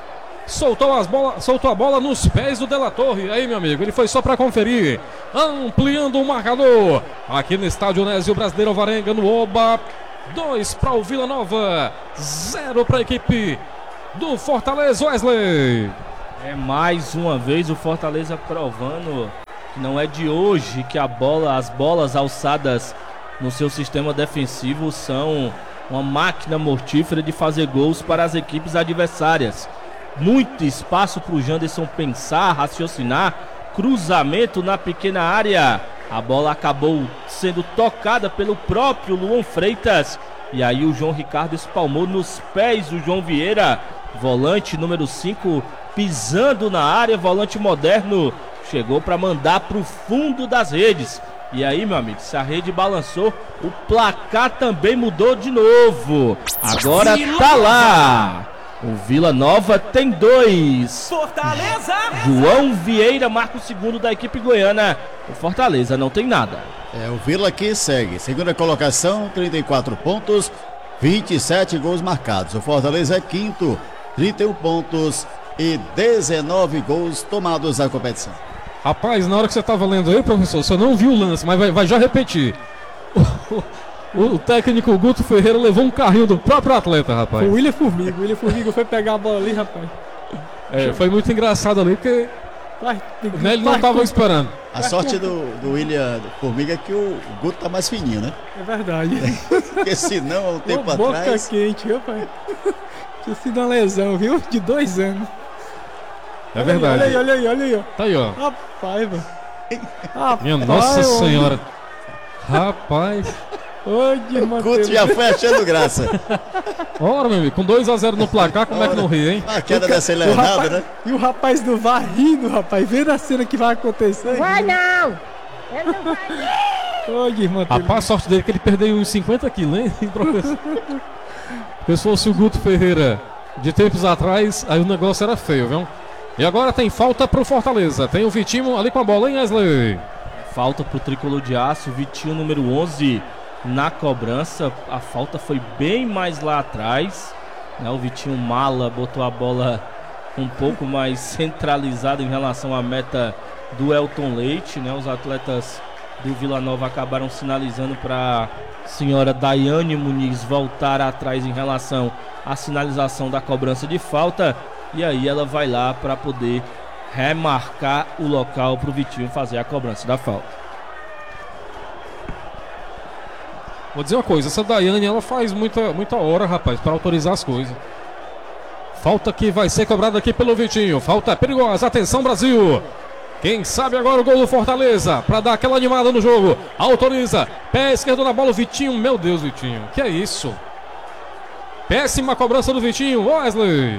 Soltou, as bola, soltou a bola nos pés do De La Torre. Aí, meu amigo, ele foi só para conferir. Ampliando o marcador. Aqui no estádio Nésio Brasileiro Alvarenga, no Oba. Dois para o Vila Nova. Zero para a equipe do Fortaleza, Wesley. É mais uma vez o Fortaleza provando que não é de hoje que a bola, as bolas alçadas no seu sistema defensivo são uma máquina mortífera de fazer gols para as equipes adversárias. Muito espaço para o Janderson pensar, raciocinar, cruzamento na pequena área. A bola acabou sendo tocada pelo próprio Luan Freitas. E aí o João Ricardo espalmou nos pés do João Vieira. Volante número cinco, pisando na área, volante moderno. Chegou para mandar para o fundo das redes. E aí, meu amigo, se a rede balançou, o placar também mudou de novo. Agora tá lá. O Vila Nova tem dois. Fortaleza! João Vieira marca o segundo da equipe goiana. O Fortaleza não tem nada. É, o Vila que segue. Segunda colocação, trinta e quatro pontos, vinte e sete gols marcados. O Fortaleza é quinto, trinta e um pontos e dezenove gols tomados na competição. Rapaz, na hora que você estava lendo aí, professor, você não viu o lance, mas vai, vai já repetir. O, o técnico Guto Ferreira levou um carrinho do próprio atleta, rapaz. O William Formiga, o William Formiga foi pegar a bola ali, rapaz. É, foi muito engraçado ali, porque Vai, né, ele não estava esperando. A sorte do, do William Formiga é que o Guto tá mais fininho, né? É verdade. Porque senão, há um tempo Uma boca atrás... quente, rapaz. Tinha sido uma lesão, viu? De dois anos. É verdade. Olha aí, olha aí, olha aí, ó. Tá aí, ó. Rapaz, mano. Rapaz, Minha Nossa homem. Senhora. Rapaz. Oi, O Guto já foi achando graça. Ora, meu amigo, com dois a zero no placar, como é que não ri, hein? A queda dessa O Leonardo, rapaz- né? E o rapaz do V A R rindo, rapaz, vendo a cena que vai acontecer. Vai não! Ele não vai. Oi, irmão. Rapaz, a sorte dele é que ele perdeu uns cinquenta quilos, hein, professor? Porque se fosse o Guto Ferreira de tempos atrás, aí o negócio era feio, viu? E agora tem falta pro Fortaleza. Tem o Vitinho ali com a bola, hein, Wesley? Falta pro tricolor de aço, Vitinho número onze na cobrança. A falta foi bem mais lá atrás, né? O Vitinho mala botou a bola um pouco mais centralizada em relação à meta do Elton Leite, né? Os atletas do Vila Nova acabaram sinalizando para a senhora Daiane Muniz voltar atrás em relação à sinalização da cobrança de falta. E aí ela vai lá para poder remarcar o local para o Vitinho fazer a cobrança da falta. Vou dizer uma coisa, essa Daiane, ela faz muita, muita hora, rapaz, para autorizar as coisas. Falta que vai ser cobrada aqui pelo Vitinho. Falta perigosa, atenção Brasil. Quem sabe agora o gol do Fortaleza, para dar aquela animada no jogo. Autoriza, pé esquerdo na bola, o Vitinho, meu Deus, Vitinho, que é isso? Péssima cobrança do Vitinho, Wesley.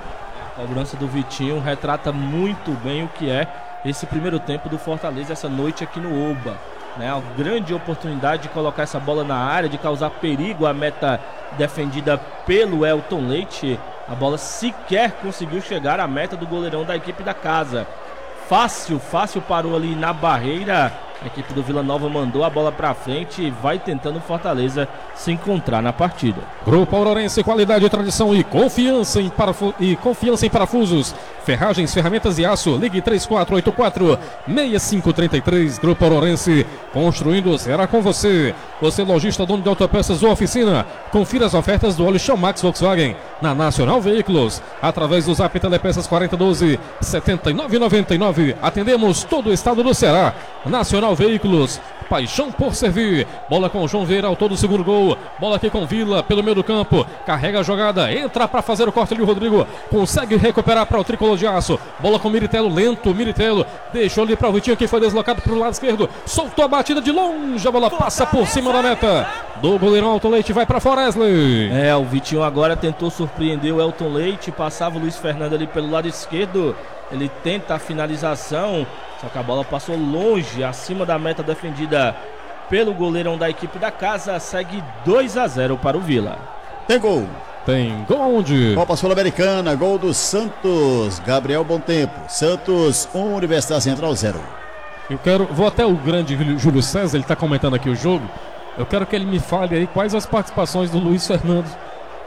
A cobrança do Vitinho retrata muito bem o que é esse primeiro tempo do Fortaleza essa noite aqui no Oba, né? Uma grande oportunidade de colocar essa bola na área, de causar perigo à meta defendida pelo Elton Leite. A bola sequer conseguiu chegar à meta do goleirão da equipe da casa. Fácil, fácil parou ali na barreira. A equipe do Vila Nova mandou a bola pra frente e vai tentando o Fortaleza se encontrar na partida. Grupo Aurorense, qualidade, tradição e confiança em, parafu e confiança em parafusos. Ferragens, ferramentas e aço. Ligue três quatro oito quatro, seis cinco três três. Grupo Aurorense, construindo será com você. Você lojista, dono de autopeças ou oficina, confira as ofertas do óleo Showmax Volkswagen na Nacional Veículos, através do Zap Telepeças quarenta doze, setenta e nove noventa e nove. Atendemos todo o estado do Ceará. Nacional Veículos, paixão por servir. Bola com o João Vieira, autor do segundo gol. Bola aqui com Vila, pelo meio do campo. Carrega a jogada, entra para fazer o corte ali o Rodrigo. Consegue recuperar para o tricolor de aço. Bola com o Miritelo, lento, Miritelo. Deixou ali para o Vitinho, que foi deslocado para o lado esquerdo. Soltou a batida de longe, a bola passa por cima da meta do goleirão Elton Leite, vai para fora, Wesley. É, o Vitinho agora tentou surpreender o Elton Leite. Passava o Luiz Fernando ali pelo lado esquerdo. Ele tenta a finalização, só que a bola passou longe, acima da meta defendida pelo goleirão da equipe da casa. Segue dois a zero para o Vila. Tem gol. Tem gol onde? Copa Sul-Americana, gol do Santos. Gabriel Bom Tempo. Santos um, Universidade Central zero. Eu quero, vou até o grande Júlio César, ele está comentando aqui o jogo. Eu quero que ele me fale aí quais as participações do Luiz Fernando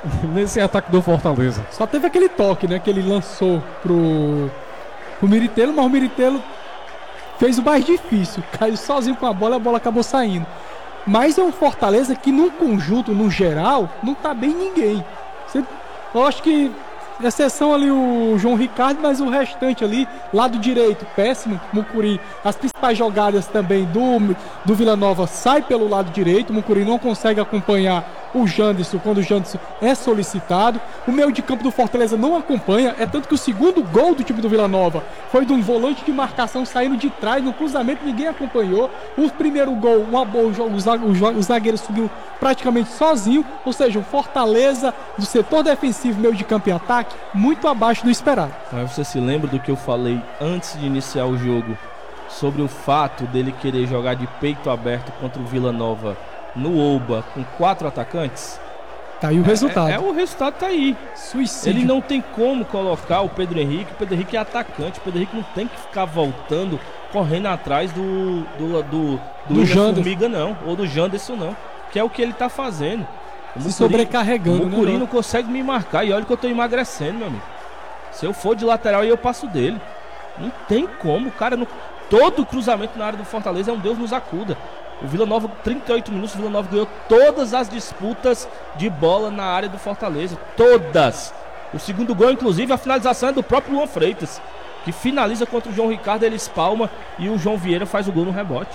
nesse ataque do Fortaleza. Só teve aquele toque, né? Que ele lançou pro, pro Miritelo, mas o Miritelo fez o mais difícil. Caiu sozinho com a bola e a bola acabou saindo. Mas é um Fortaleza que, num conjunto, no geral, não tá bem ninguém. Você, eu acho que, exceção ali o João Ricardo, mas o restante ali, lado direito, péssimo, Mucuri. As principais jogadas também do, do Vila Nova sai pelo lado direito, o Mucuri não consegue acompanhar o Janderson quando o Janderson é solicitado. O meio de campo do Fortaleza não acompanha, é tanto que o segundo gol do time do Vila Nova foi de um volante de marcação saindo de trás, no cruzamento ninguém acompanhou. O primeiro gol, uma boa, o, o, o zagueiro subiu praticamente sozinho, ou seja, o Fortaleza do setor defensivo, meio de campo e ataque, muito abaixo do esperado. Mas você se lembra do que eu falei antes de iniciar o jogo sobre o fato dele querer jogar de peito aberto contra o Vila Nova no Oba com quatro atacantes? Tá aí o resultado. É, é, o resultado tá aí. Suicídio. Ele não tem como colocar o Pedro Henrique. O Pedro Henrique é atacante. O Pedro Henrique não tem que ficar voltando, correndo atrás do do do, do, do Formiga, não, ou do Janderson, não, que é o que ele tá fazendo. O Se Mucuri, sobrecarregando, o Mucuri, né, não consegue me marcar. E olha que eu tô emagrecendo, meu amigo. Se eu for de lateral, eu passo dele. Não tem como, o cara não... Todo cruzamento na área do Fortaleza é um Deus nos acuda. O Vila Nova, trinta e oito minutos, o Vila Nova ganhou todas as disputas de bola na área do Fortaleza. Todas. O segundo gol, inclusive, a finalização é do próprio Luan Freitas, que finaliza contra o João Ricardo, ele espalma e o João Vieira faz o gol no rebote.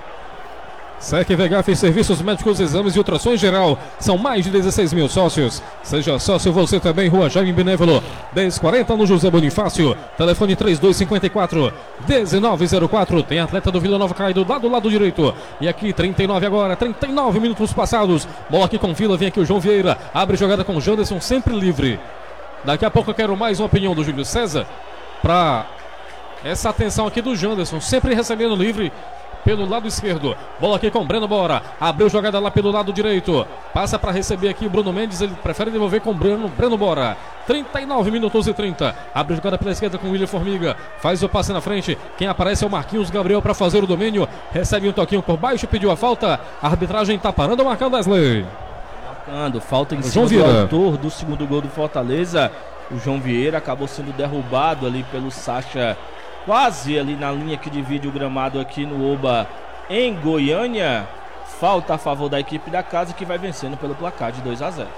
S E C V H fez serviços médicos, exames e ultrassom em geral. São mais de dezesseis mil sócios. Seja sócio você também, Rua Jaime Benévolo, dez quarenta no José Bonifácio. Telefone três dois cinco quatro, um nove zero quatro. Tem atleta do Vila Nova caído lá do lado direito. E aqui, trinta e nove agora, trinta e nove minutos passados. Bola aqui com Vila, vem aqui o João Vieira. Abre jogada com o Janderson, sempre livre. Daqui a pouco eu quero mais uma opinião do Júlio César para essa atenção aqui do Janderson, sempre recebendo livre pelo lado esquerdo. Bola aqui com Breno Bora. Abriu jogada lá pelo lado direito. Passa para receber aqui o Bruno Mendes. Ele prefere devolver com Breno, Breno Bora. trinta e nove minutos e trinta. Abre jogada pela esquerda com o William Formiga. Faz o passe na frente. Quem aparece é o Marquinhos Gabriel para fazer o domínio. Recebe um toquinho por baixo. Pediu a falta. A arbitragem está parando, marcando Wesley. Marcando. Falta em o cima do autor do segundo gol do Fortaleza. O João Vieira acabou sendo derrubado ali pelo Sacha, quase ali na linha que divide o gramado aqui no Oba, em Goiânia. Falta a favor da equipe da casa, que vai vencendo pelo placar de dois a zero.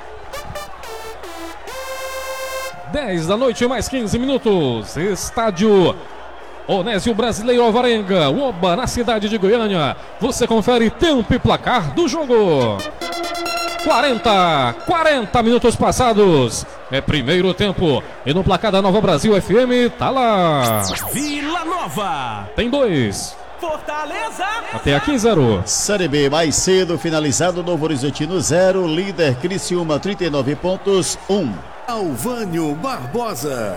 dez da noite, mais quinze minutos. Estádio Onésio Brasileiro Alvarenga, Oba, na cidade de Goiânia. Você confere tempo e placar do jogo. quarenta, quarenta minutos passados. É primeiro tempo. E no placar da Nova Brasil F M, tá lá. Vila Nova tem dois. Fortaleza até aqui zero. Série B mais cedo, finalizado, Novo Horizontino zero, líder Criciúma trinta e nove pontos, um. Alvânio Barbosa.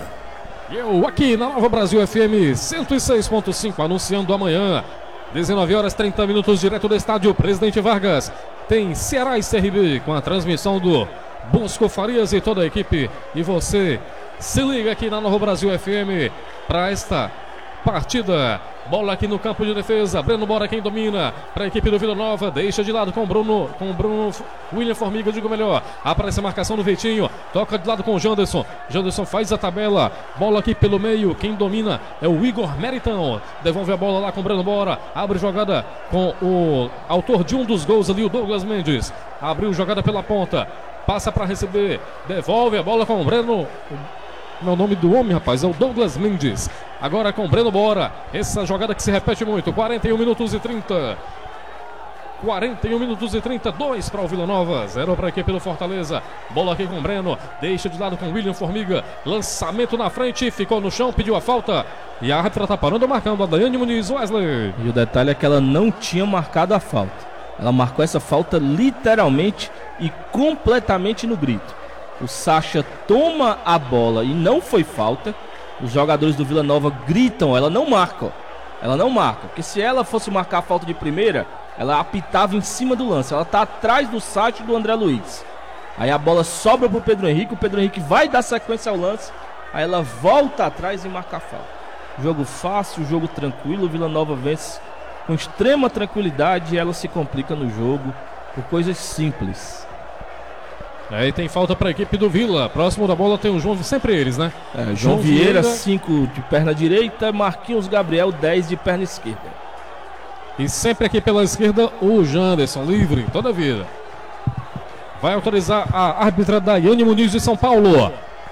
Eu aqui na Nova Brasil F M cento e seis ponto cinco, anunciando amanhã, dezenove horas e trinta minutos, direto do estádio Presidente Vargas. Tem Ceará e C R B com a transmissão do Bosco Farias e toda a equipe. E você se liga aqui na Nova Brasil F M para esta partida. Bola aqui no campo de defesa. Breno Bora quem domina para a equipe do Vila Nova. Deixa de lado com o Bruno, com o Bruno William Formiga, digo melhor. Aparece a marcação do Vitinho. Toca de lado com o Janderson. Janderson faz a tabela. Bola aqui pelo meio. Quem domina é o Igor Meritão. Devolve a bola lá com o Breno Bora. Abre jogada com o autor de um dos gols ali, o Douglas Mendes. Abriu jogada pela ponta. Passa para receber. Devolve a bola com o Breno. Não é o nome do homem, rapaz, é o Douglas Mendes. Agora com o Breno Bora. Essa jogada que se repete muito. quarenta e um minutos e trinta. quarenta e um minutos e trinta. dois para o Vila Nova, zero para a equipe do Fortaleza. Bola aqui com o Breno. Deixa de lado com o William Formiga. Lançamento na frente. Ficou no chão, pediu a falta. E a árbitra está parando, marcando a Daiane Muniz. Wesley. E o detalhe é que ela não tinha marcado a falta. Ela marcou essa falta literalmente e completamente no grito. O Sacha toma a bola e não foi falta. Os jogadores do Vila Nova gritam, ela não marca. Ela não marca, porque se ela fosse marcar a falta de primeira, ela apitava em cima do lance. Ela tá atrás do Sacha e do André Luiz. Aí a bola sobra pro Pedro Henrique, o Pedro Henrique vai dar sequência ao lance. Aí ela volta atrás e marca a falta. Jogo fácil, jogo tranquilo. O Vila Nova vence com extrema tranquilidade e ela se complica no jogo por coisas simples. Aí tem falta para a equipe do Vila. Próximo da bola tem o João, sempre eles, né? É, João, João Vieira, Vieira, cinco de perna direita, Marquinhos Gabriel, dez de perna esquerda. E sempre aqui pela esquerda o Janderson, livre, toda a vida. Vai autorizar a árbitra Daiane Muniz de São Paulo.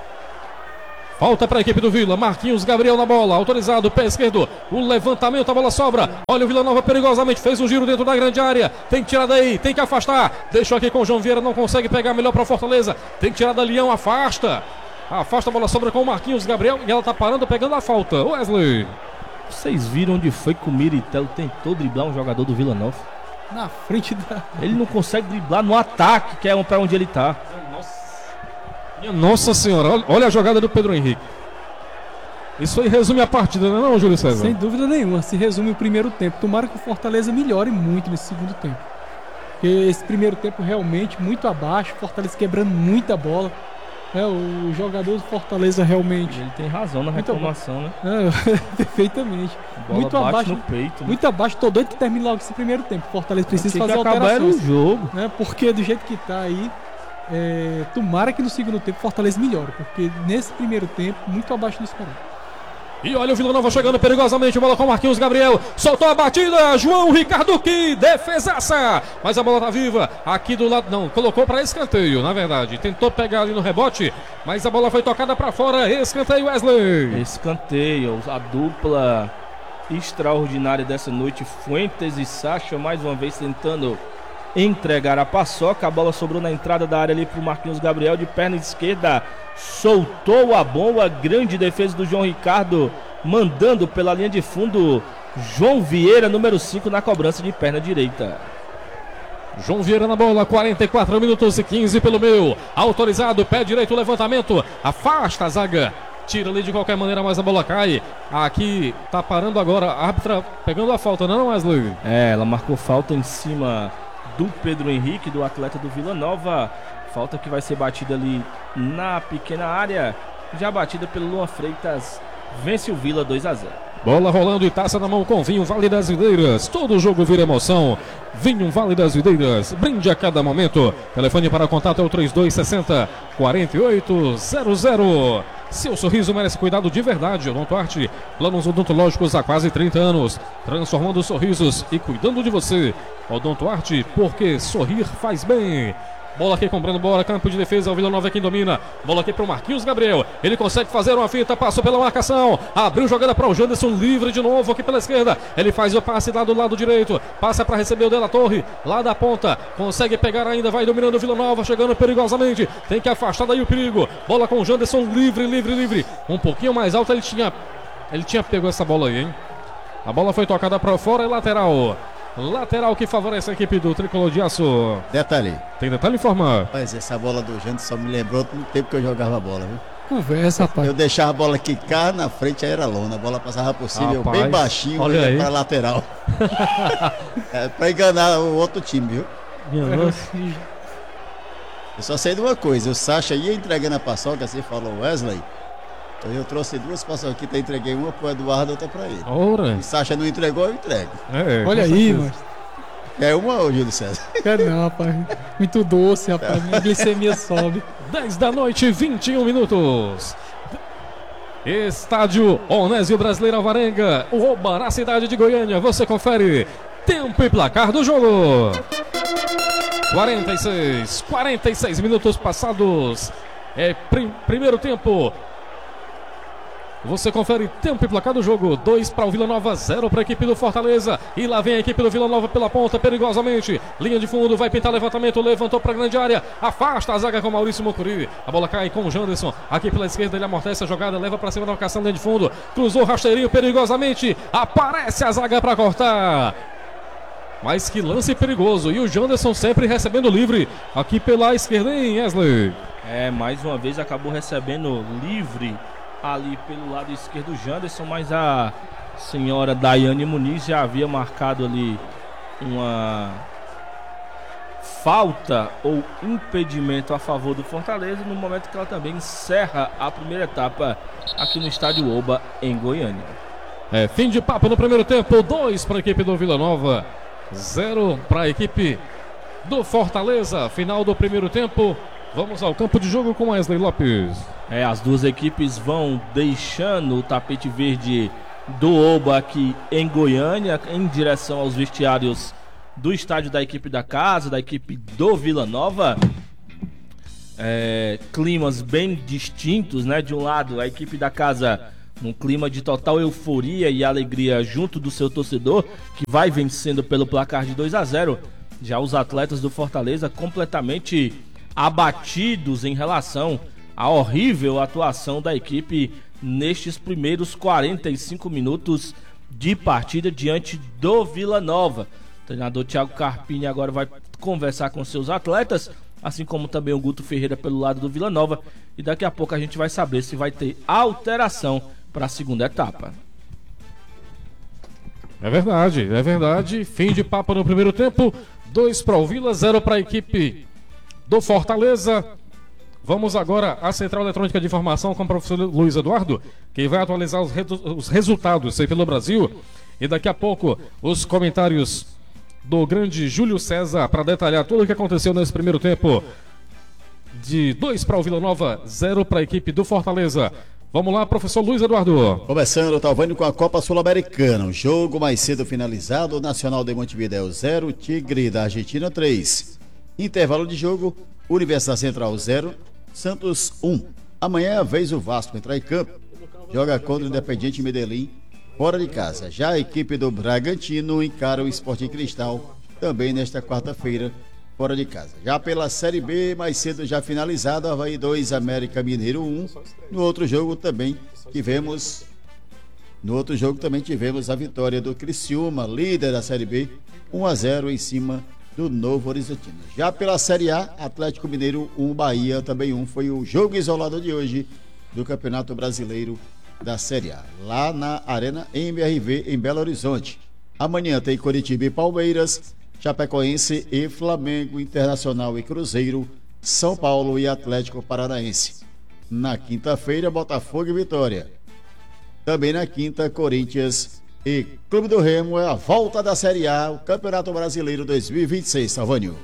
Falta para a equipe do Vila, Marquinhos Gabriel na bola, autorizado, pé esquerdo, o levantamento, a bola sobra, olha o Vila Nova perigosamente, fez um giro dentro da grande área, tem que tirar daí, tem que afastar, deixou aqui com o João Vieira, não consegue pegar melhor para o Fortaleza, tem que tirar da Leão, afasta, afasta, a bola sobra com o Marquinhos Gabriel e ela tá parando, pegando a falta, Wesley. Vocês viram onde foi que o Miritelo tentou driblar um jogador do Vila Nova? Na frente da... Ele não consegue driblar no ataque, que é para onde ele tá. Minha Nossa Senhora, olha, olha a jogada do Pedro Henrique. Isso aí resume a partida, não é não, Júlio César? Sem dúvida nenhuma, se resume o primeiro tempo. Tomara que o Fortaleza melhore muito nesse segundo tempo. Porque esse primeiro tempo realmente muito abaixo, Fortaleza quebrando muita bola. É, o jogador do Fortaleza realmente... Ele tem razão na muito reclamação, né? É, perfeitamente. Bola muito bate abaixo no peito. Né? Muito abaixo, tô doido que termine logo esse primeiro tempo. Fortaleza precisa fazer acabar alterações. o jogo. Né? Porque do jeito que tá aí, é, tomara que no segundo tempo Fortaleza melhore. Porque nesse primeiro tempo, muito abaixo do esperado. E olha o Vila Nova chegando perigosamente, bola com o Marquinhos Gabriel, soltou a batida, João Ricardo, que defesaça, mas a bola tá viva, aqui do lado, não, colocou para escanteio, na verdade, tentou pegar ali no rebote, mas a bola foi tocada para fora, escanteio, Wesley. Escanteio, a dupla extraordinária dessa noite, Fuentes e Sacha, mais uma vez tentando entregar a paçoca, a bola sobrou na entrada da área ali pro Marquinhos Gabriel, de perna esquerda, soltou a bomba, grande defesa do João Ricardo, mandando pela linha de fundo, João Vieira, número cinco, na cobrança de perna direita. João Vieira na bola, quarenta e quatro minutos e quinze pelo meio, autorizado, pé direito, levantamento, afasta a zaga, tira ali de qualquer maneira, mas a bola cai, aqui tá parando agora, a árbitra pegando a falta, não, Wesley? É, ela marcou falta em cima do Pedro Henrique, do atleta do Vila Nova, falta que vai ser batida ali na pequena área, já batida pelo Luan Freitas, vence o Vila dois a zero. Bola rolando e taça na mão com vinho Vale das Videiras, todo jogo vira emoção, vinho Vale das Videiras, brinde a cada momento, telefone para contato é o trinta e dois sessenta, quarenta e oito zero zero. Seu sorriso merece cuidado de verdade. Odontoarte, planos odontológicos há quase trinta anos, transformando sorrisos e cuidando de você. Odontoarte, porque sorrir faz bem. Bola aqui comprando bola, campo de defesa, o Vila Nova é quem domina. Bola aqui para o Marquinhos Gabriel, ele consegue fazer uma fita, passou pela marcação, abriu jogada para o Janderson, livre de novo aqui pela esquerda. Ele faz o passe lá do lado direito, passa para receber o Della Torre, lá da ponta, consegue pegar ainda, vai dominando o Vila Nova, chegando perigosamente, tem que afastar daí o perigo. Bola com o Janderson, livre, livre, livre, um pouquinho mais alto, ele tinha, ele tinha pego essa bola aí, hein? A bola foi tocada para fora e lateral. Lateral que favorece a equipe do Tricolor de Aço. Detalhe. Tem detalhe informar? Rapaz, essa bola do Janderson só me lembrou do tempo que eu jogava bola, viu? Conversa, rapaz. Eu deixava a bola quicar na frente, aí era lona. A bola passava possível, Rapaz, bem baixinho, olha aí. para lateral. É, pra enganar o outro time, viu? Minha nossa. Eu só sei de uma coisa, o Sacha ia entregando a paçoca, assim falou Wesley. Eu trouxe duas paçoquitas, eu entreguei uma pro Eduardo, outra pra ele. Ora. O Sacha não entregou, eu entrego. É, Olha aí, mano. É uma, ô Júlio César? Quero não, rapaz. Muito doce, rapaz. Minha glicemia sobe. dez da noite, vinte e um minutos. Estádio Onésio Brasileiro Alvarenga, o Oba, na cidade de Goiânia. Você confere tempo e placar do jogo. quarenta e seis, quarenta e seis minutos passados. É prim, primeiro tempo. Você confere tempo e placar do jogo. dois para o Vila Nova, zero para a equipe do Fortaleza. E lá vem a equipe do Vila Nova pela ponta, perigosamente. Linha de fundo, vai pintar levantamento, levantou para a grande área. Afasta a zaga com Maurício Mucuri. A bola cai com o Janderson. Aqui pela esquerda ele amortece a jogada, leva para cima da marcação, linha de fundo. Cruzou rasteirinho perigosamente. Aparece a zaga para cortar. Mas que lance perigoso. E o Janderson sempre recebendo livre. Aqui pela esquerda, hein, Wesley? É, mais uma vez acabou recebendo livre ali pelo lado esquerdo o Janderson, mas a senhora Daiane Muniz já havia marcado ali uma falta ou impedimento a favor do Fortaleza, no momento que ela também encerra a primeira etapa aqui no estádio Oba, em Goiânia. É, fim de papo no primeiro tempo, dois para a equipe do Vila Nova, zero para a equipe do Fortaleza. Final do primeiro tempo, Vamos ao campo de jogo com Wesley Lopes. É, as duas equipes vão deixando o tapete verde do Oba aqui em Goiânia, em direção aos vestiários do estádio da equipe da casa, da equipe do Vila Nova. É, climas bem distintos, né? De um lado, a equipe da casa num clima de total euforia e alegria junto do seu torcedor, que vai vencendo pelo placar de dois a zero. Já os atletas do Fortaleza completamente abatidos em relação à horrível atuação da equipe nestes primeiros quarenta e cinco minutos de partida diante do Vila Nova. O treinador Thiago Carpini agora vai conversar com seus atletas, assim como também o Guto Ferreira pelo lado do Vila Nova, e daqui a pouco a gente vai saber se vai ter alteração para a segunda etapa. É verdade, é verdade. Fim de papo no primeiro tempo. dois para o Vila, zero para a equipe do Fortaleza. Vamos agora à Central Eletrônica de Informação com o professor Luiz Eduardo, que vai atualizar os, re os resultados aí pelo Brasil. E daqui a pouco os comentários do grande Júlio César para detalhar tudo o que aconteceu nesse primeiro tempo. De dois para o Vila Nova, zero para a equipe do Fortaleza. Vamos lá, professor Luiz Eduardo. Começando, Talvani, com a Copa Sul-Americana. O jogo mais cedo finalizado: Nacional de Montevideo zero, Tigre da Argentina três. Intervalo de jogo: Universidade Central zero, Santos um. Amanhã é a vez o Vasco entrar em campo. Joga contra o Independiente Medellín, fora de casa. Já a equipe do Bragantino encara o Sporting Cristal, também nesta quarta-feira, fora de casa. Já pela Série B, mais cedo já finalizado, Avaí dois, América Mineiro um. No outro jogo também tivemos No outro jogo também tivemos a vitória do Criciúma, líder da Série B, um a zero em cima do Novo Horizontino. Já pela Série A, Atlético Mineiro um, Bahia também um. Foi o jogo isolado de hoje do Campeonato Brasileiro da Série A, lá na Arena M R V, em Belo Horizonte. Amanhã tem Coritiba e Palmeiras, Chapecoense e Flamengo, Internacional e Cruzeiro, São Paulo e Atlético Paranaense. Na quinta-feira, Botafogo e Vitória. Também na quinta, Corinthians e Clube do Remo. É a volta da Série A, o Campeonato Brasileiro dois mil e vinte e seis, Salvânio.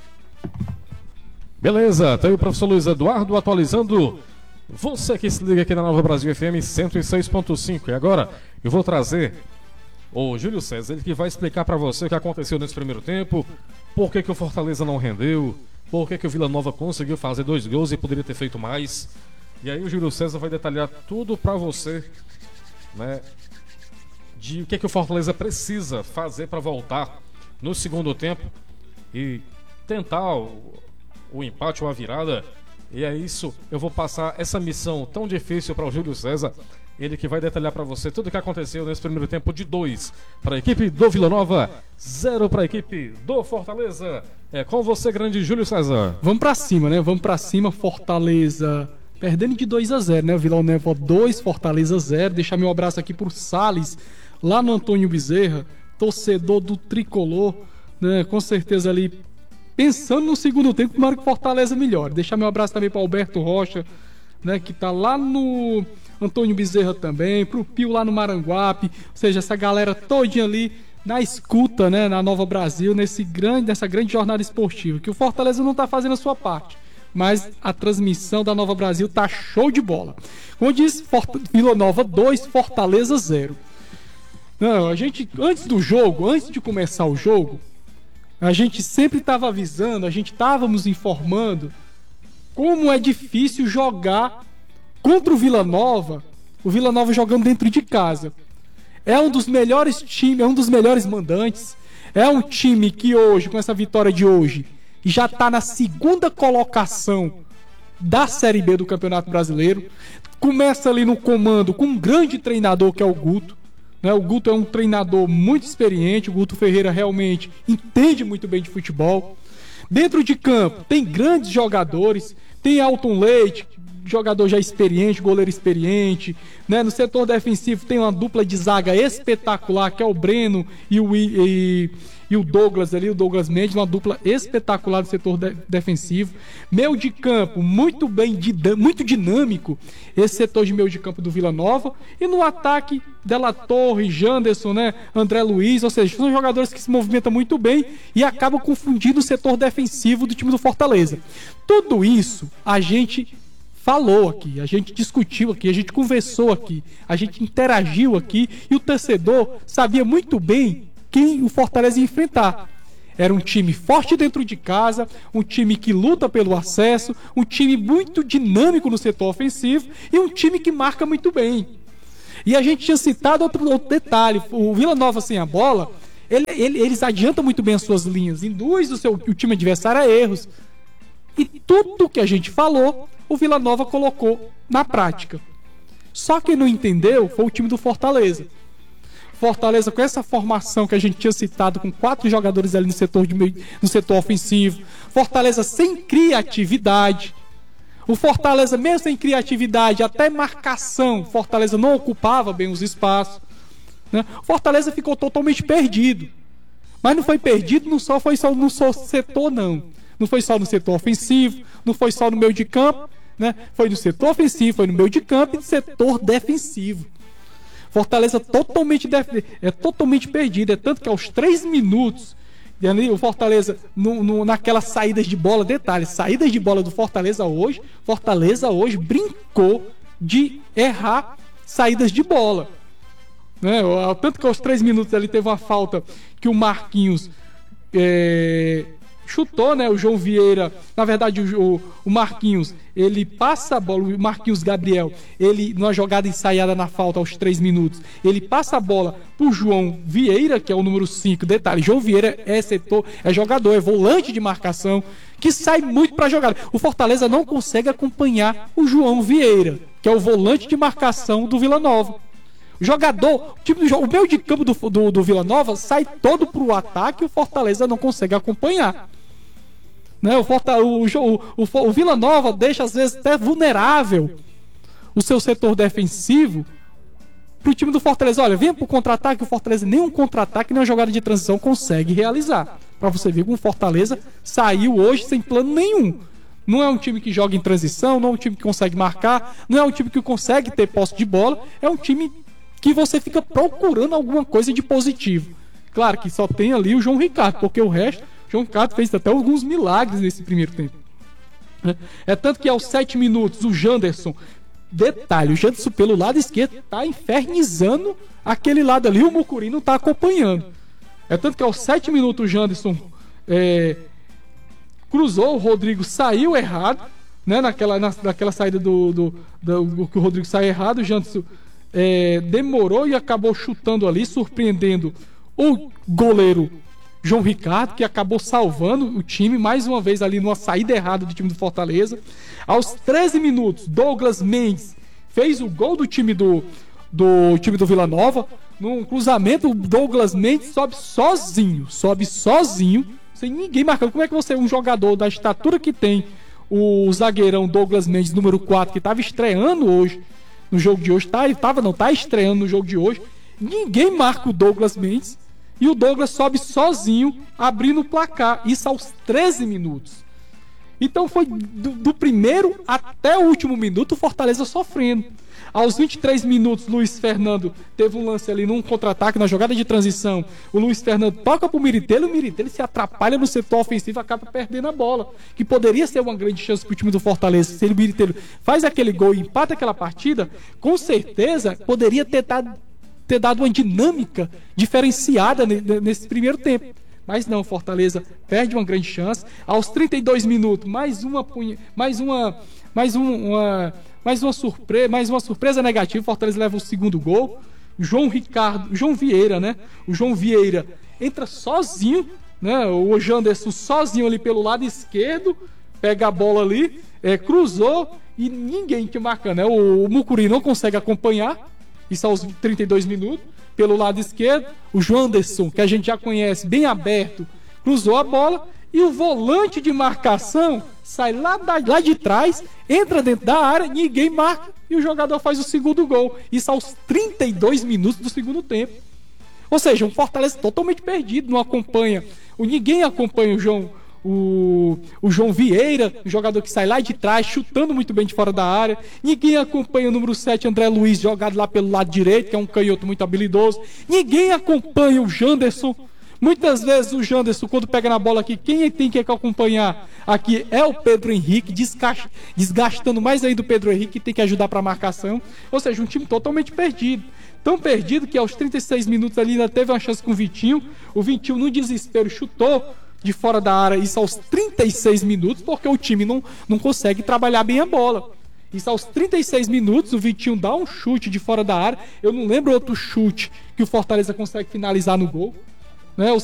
Beleza, tem o professor Luiz Eduardo atualizando você que se liga aqui na Nova Brasil F M cento e seis ponto cinco. E agora eu vou trazer o Júlio César, ele que vai explicar para você o que aconteceu nesse primeiro tempo, por que que o Fortaleza não rendeu, por que que o Vila Nova conseguiu fazer dois gols e poderia ter feito mais. E aí o Júlio César vai detalhar tudo para você, né, de o que que o Fortaleza precisa fazer para voltar no segundo tempo e tentar o, o empate ou a virada. E é isso, eu vou passar essa missão tão difícil para o Júlio César, ele que vai detalhar para você tudo o que aconteceu nesse primeiro tempo de dois para a equipe do Vila Nova, zero para a equipe do Fortaleza. É com você, grande Júlio César. Vamos para cima, né? Vamos para cima, Fortaleza perdendo de dois a zero, né? Vila Nova dois, Fortaleza zero. Deixar meu abraço aqui por Salles, lá no Antônio Bezerra, torcedor do Tricolor, né? Com certeza ali pensando no segundo tempo, tomara que o Fortaleza melhore. Deixar meu abraço também para Alberto Rocha, né, que tá lá no Antônio Bezerra também, pro Pio lá no Maranguape, ou seja, essa galera todinha ali na escuta, né, na Nova Brasil, nesse grande, nessa grande jornada esportiva, que o Fortaleza não tá fazendo a sua parte, mas a transmissão da Nova Brasil tá show de bola. Como eu disse, Fort... Vila Nova dois, Fortaleza zero. Não, a gente, antes do jogo, antes de começar o jogo, a gente sempre estava avisando, a gente estávamos informando como é difícil jogar contra o Vila Nova, o Vila Nova jogando dentro de casa. É um dos melhores times, é um dos melhores mandantes, é um time que hoje, com essa vitória de hoje, já está na segunda colocação da Série B do Campeonato Brasileiro. Começa ali no comando com um grande treinador que é o Guto. O Guto é um treinador muito experiente, o Guto Ferreira realmente entende muito bem de futebol. Dentro de campo tem grandes jogadores, tem Alton Leite, jogador já experiente, goleiro experiente, né? No setor defensivo tem uma dupla de zaga espetacular, que é o Breno e o, e, e o Douglas ali, o Douglas Mendes, uma dupla espetacular no setor de, defensivo. Meio de campo, muito bem, muito dinâmico, esse setor de meio de campo do Vila Nova. E no ataque, Della Torre, Janderson, né? André Luiz, ou seja, são jogadores que se movimentam muito bem e acabam confundindo o setor defensivo do time do Fortaleza. Tudo isso a gente falou aqui, a gente discutiu aqui, a gente conversou aqui, a gente interagiu aqui e o torcedor sabia muito bem quem o Fortaleza ia enfrentar. Era um time forte dentro de casa, um time que luta pelo acesso, um time muito dinâmico no setor ofensivo e um time que marca muito bem. E a gente tinha citado outro, outro detalhe, o Vila Nova sem a bola, ele, ele, eles adiantam muito bem as suas linhas, induz o, seu, o time adversário a erros. E tudo que a gente falou, o Vila Nova colocou na prática. Só quem não entendeu foi o time do Fortaleza. Fortaleza, com essa formação que a gente tinha citado, com quatro jogadores ali no setor, de meio, no setor ofensivo. Fortaleza sem criatividade. O Fortaleza, mesmo sem criatividade, até marcação, Fortaleza não ocupava bem os espaços, né? Fortaleza ficou totalmente perdido. Mas não foi perdido, não só foi só no só setor, não. Não foi só no setor ofensivo, não foi só no meio de campo, né? Foi no setor ofensivo, foi no meio de campo e no setor defensivo. Fortaleza totalmente, def... é totalmente perdido. É tanto que aos três minutos, o Fortaleza, no, no, naquelas saídas de bola, detalhe, saídas de bola do Fortaleza hoje, Fortaleza hoje brincou de errar saídas de bola. Né? Tanto que aos três minutos ali teve uma falta que o Marquinhos... É... chutou, né? O João Vieira, na verdade o, o Marquinhos, ele passa a bola, o Marquinhos Gabriel, ele, numa jogada ensaiada na falta aos três minutos, ele passa a bola pro João Vieira, que é o número cinco, detalhe, João Vieira é setor, é jogador, é volante de marcação, que sai muito pra jogada. O Fortaleza não consegue acompanhar o João Vieira, que é o volante de marcação do Vila Nova. O jogador, o, time do, o meio de campo do, do, do Vila Nova sai todo pro ataque e o Fortaleza não consegue acompanhar. Né? O, o, o, o, o Vila Nova deixa às vezes até vulnerável o seu setor defensivo pro time do Fortaleza. Olha, venha pro contra-ataque, o Fortaleza nem um contra-ataque, nem uma jogada de transição consegue realizar. Pra você ver como o Fortaleza saiu hoje sem plano nenhum. Não é um time que joga em transição, não é um time que consegue marcar, não é um time que consegue ter posse de bola, é um time que você fica procurando alguma coisa de positivo. Claro que só tem ali o João Ricardo, porque o resto, o João Ricardo fez até alguns milagres nesse primeiro tempo. É tanto que aos sete minutos o Janderson, detalhe, o Janderson pelo lado esquerdo tá infernizando aquele lado ali, o Mucuri não tá acompanhando. É tanto que aos sete minutos o Janderson é, cruzou, o Rodrigo saiu errado, né, naquela, na, naquela saída do, do, do, do que o Rodrigo saiu errado, o Janderson É, demorou e acabou chutando ali, surpreendendo o goleiro João Ricardo, que acabou salvando o time mais uma vez ali numa saída errada do time do Fortaleza. Aos treze minutos, Douglas Mendes fez o gol do time do, do time do Vila Nova. Num cruzamento, o Douglas Mendes sobe sozinho, sobe sozinho, sem ninguém marcando. Como é que você, um jogador da estatura que tem o zagueirão Douglas Mendes, número quatro, que estava estreando hoje no jogo de hoje, tá, ele tava, não, tá estreando no jogo de hoje, ninguém marca o Douglas Mendes e o Douglas sobe sozinho, abrindo o placar, isso aos treze minutos. Então foi do, do primeiro até o último minuto o Fortaleza sofrendo. Aos vinte e três minutos, Luiz Fernando teve um lance ali num contra-ataque, na jogada de transição. O Luiz Fernando toca pro Miritelo, o Miritelo se atrapalha no setor ofensivo e acaba perdendo a bola, que poderia ser uma grande chance pro time do Fortaleza. Se o Miritelo faz aquele gol e empata aquela partida, com certeza poderia ter dado, ter dado uma dinâmica diferenciada nesse primeiro tempo. Mas não, Fortaleza perde uma grande chance. Aos trinta e dois minutos, mais uma mais uma mais um, uma mais uma surpresa, mais uma surpresa negativa. Fortaleza leva o segundo gol. João Ricardo, João Vieira, né? O João Vieira entra sozinho, né? O Janderson sozinho ali pelo lado esquerdo, pega a bola ali, é, cruzou e ninguém que marca, né? O, o Mucuri não consegue acompanhar. Isso aos trinta e dois minutos. Pelo lado esquerdo, o Janderson, que a gente já conhece, bem aberto, cruzou a bola e o volante de marcação sai lá, da, lá de trás, entra dentro da área, ninguém marca e o jogador faz o segundo gol. Isso aos trinta e dois minutos do segundo tempo. Ou seja, um Fortaleza totalmente perdido, não acompanha, o, ninguém acompanha o João, o, o João Vieira, o jogador que sai lá de trás, chutando muito bem de fora da área. Ninguém acompanha o número sete, André Luiz, jogado lá pelo lado direito, que é um canhoto muito habilidoso. Ninguém acompanha o Janderson. Muitas vezes o Janderson, quando pega na bola aqui, quem tem que acompanhar aqui é o Pedro Henrique, desgastando mais ainda o Pedro Henrique, que tem que ajudar para a marcação. Ou seja, um time totalmente perdido. Tão perdido que aos trinta e seis minutos ali ainda teve uma chance com o Vitinho. O Vitinho, no desespero, chutou de fora da área, isso aos trinta e seis minutos, porque o time não, não consegue trabalhar bem a bola. Isso aos trinta e seis minutos, o Vitinho dá um chute de fora da área. Eu não lembro outro chute que o Fortaleza consegue finalizar no gol, né?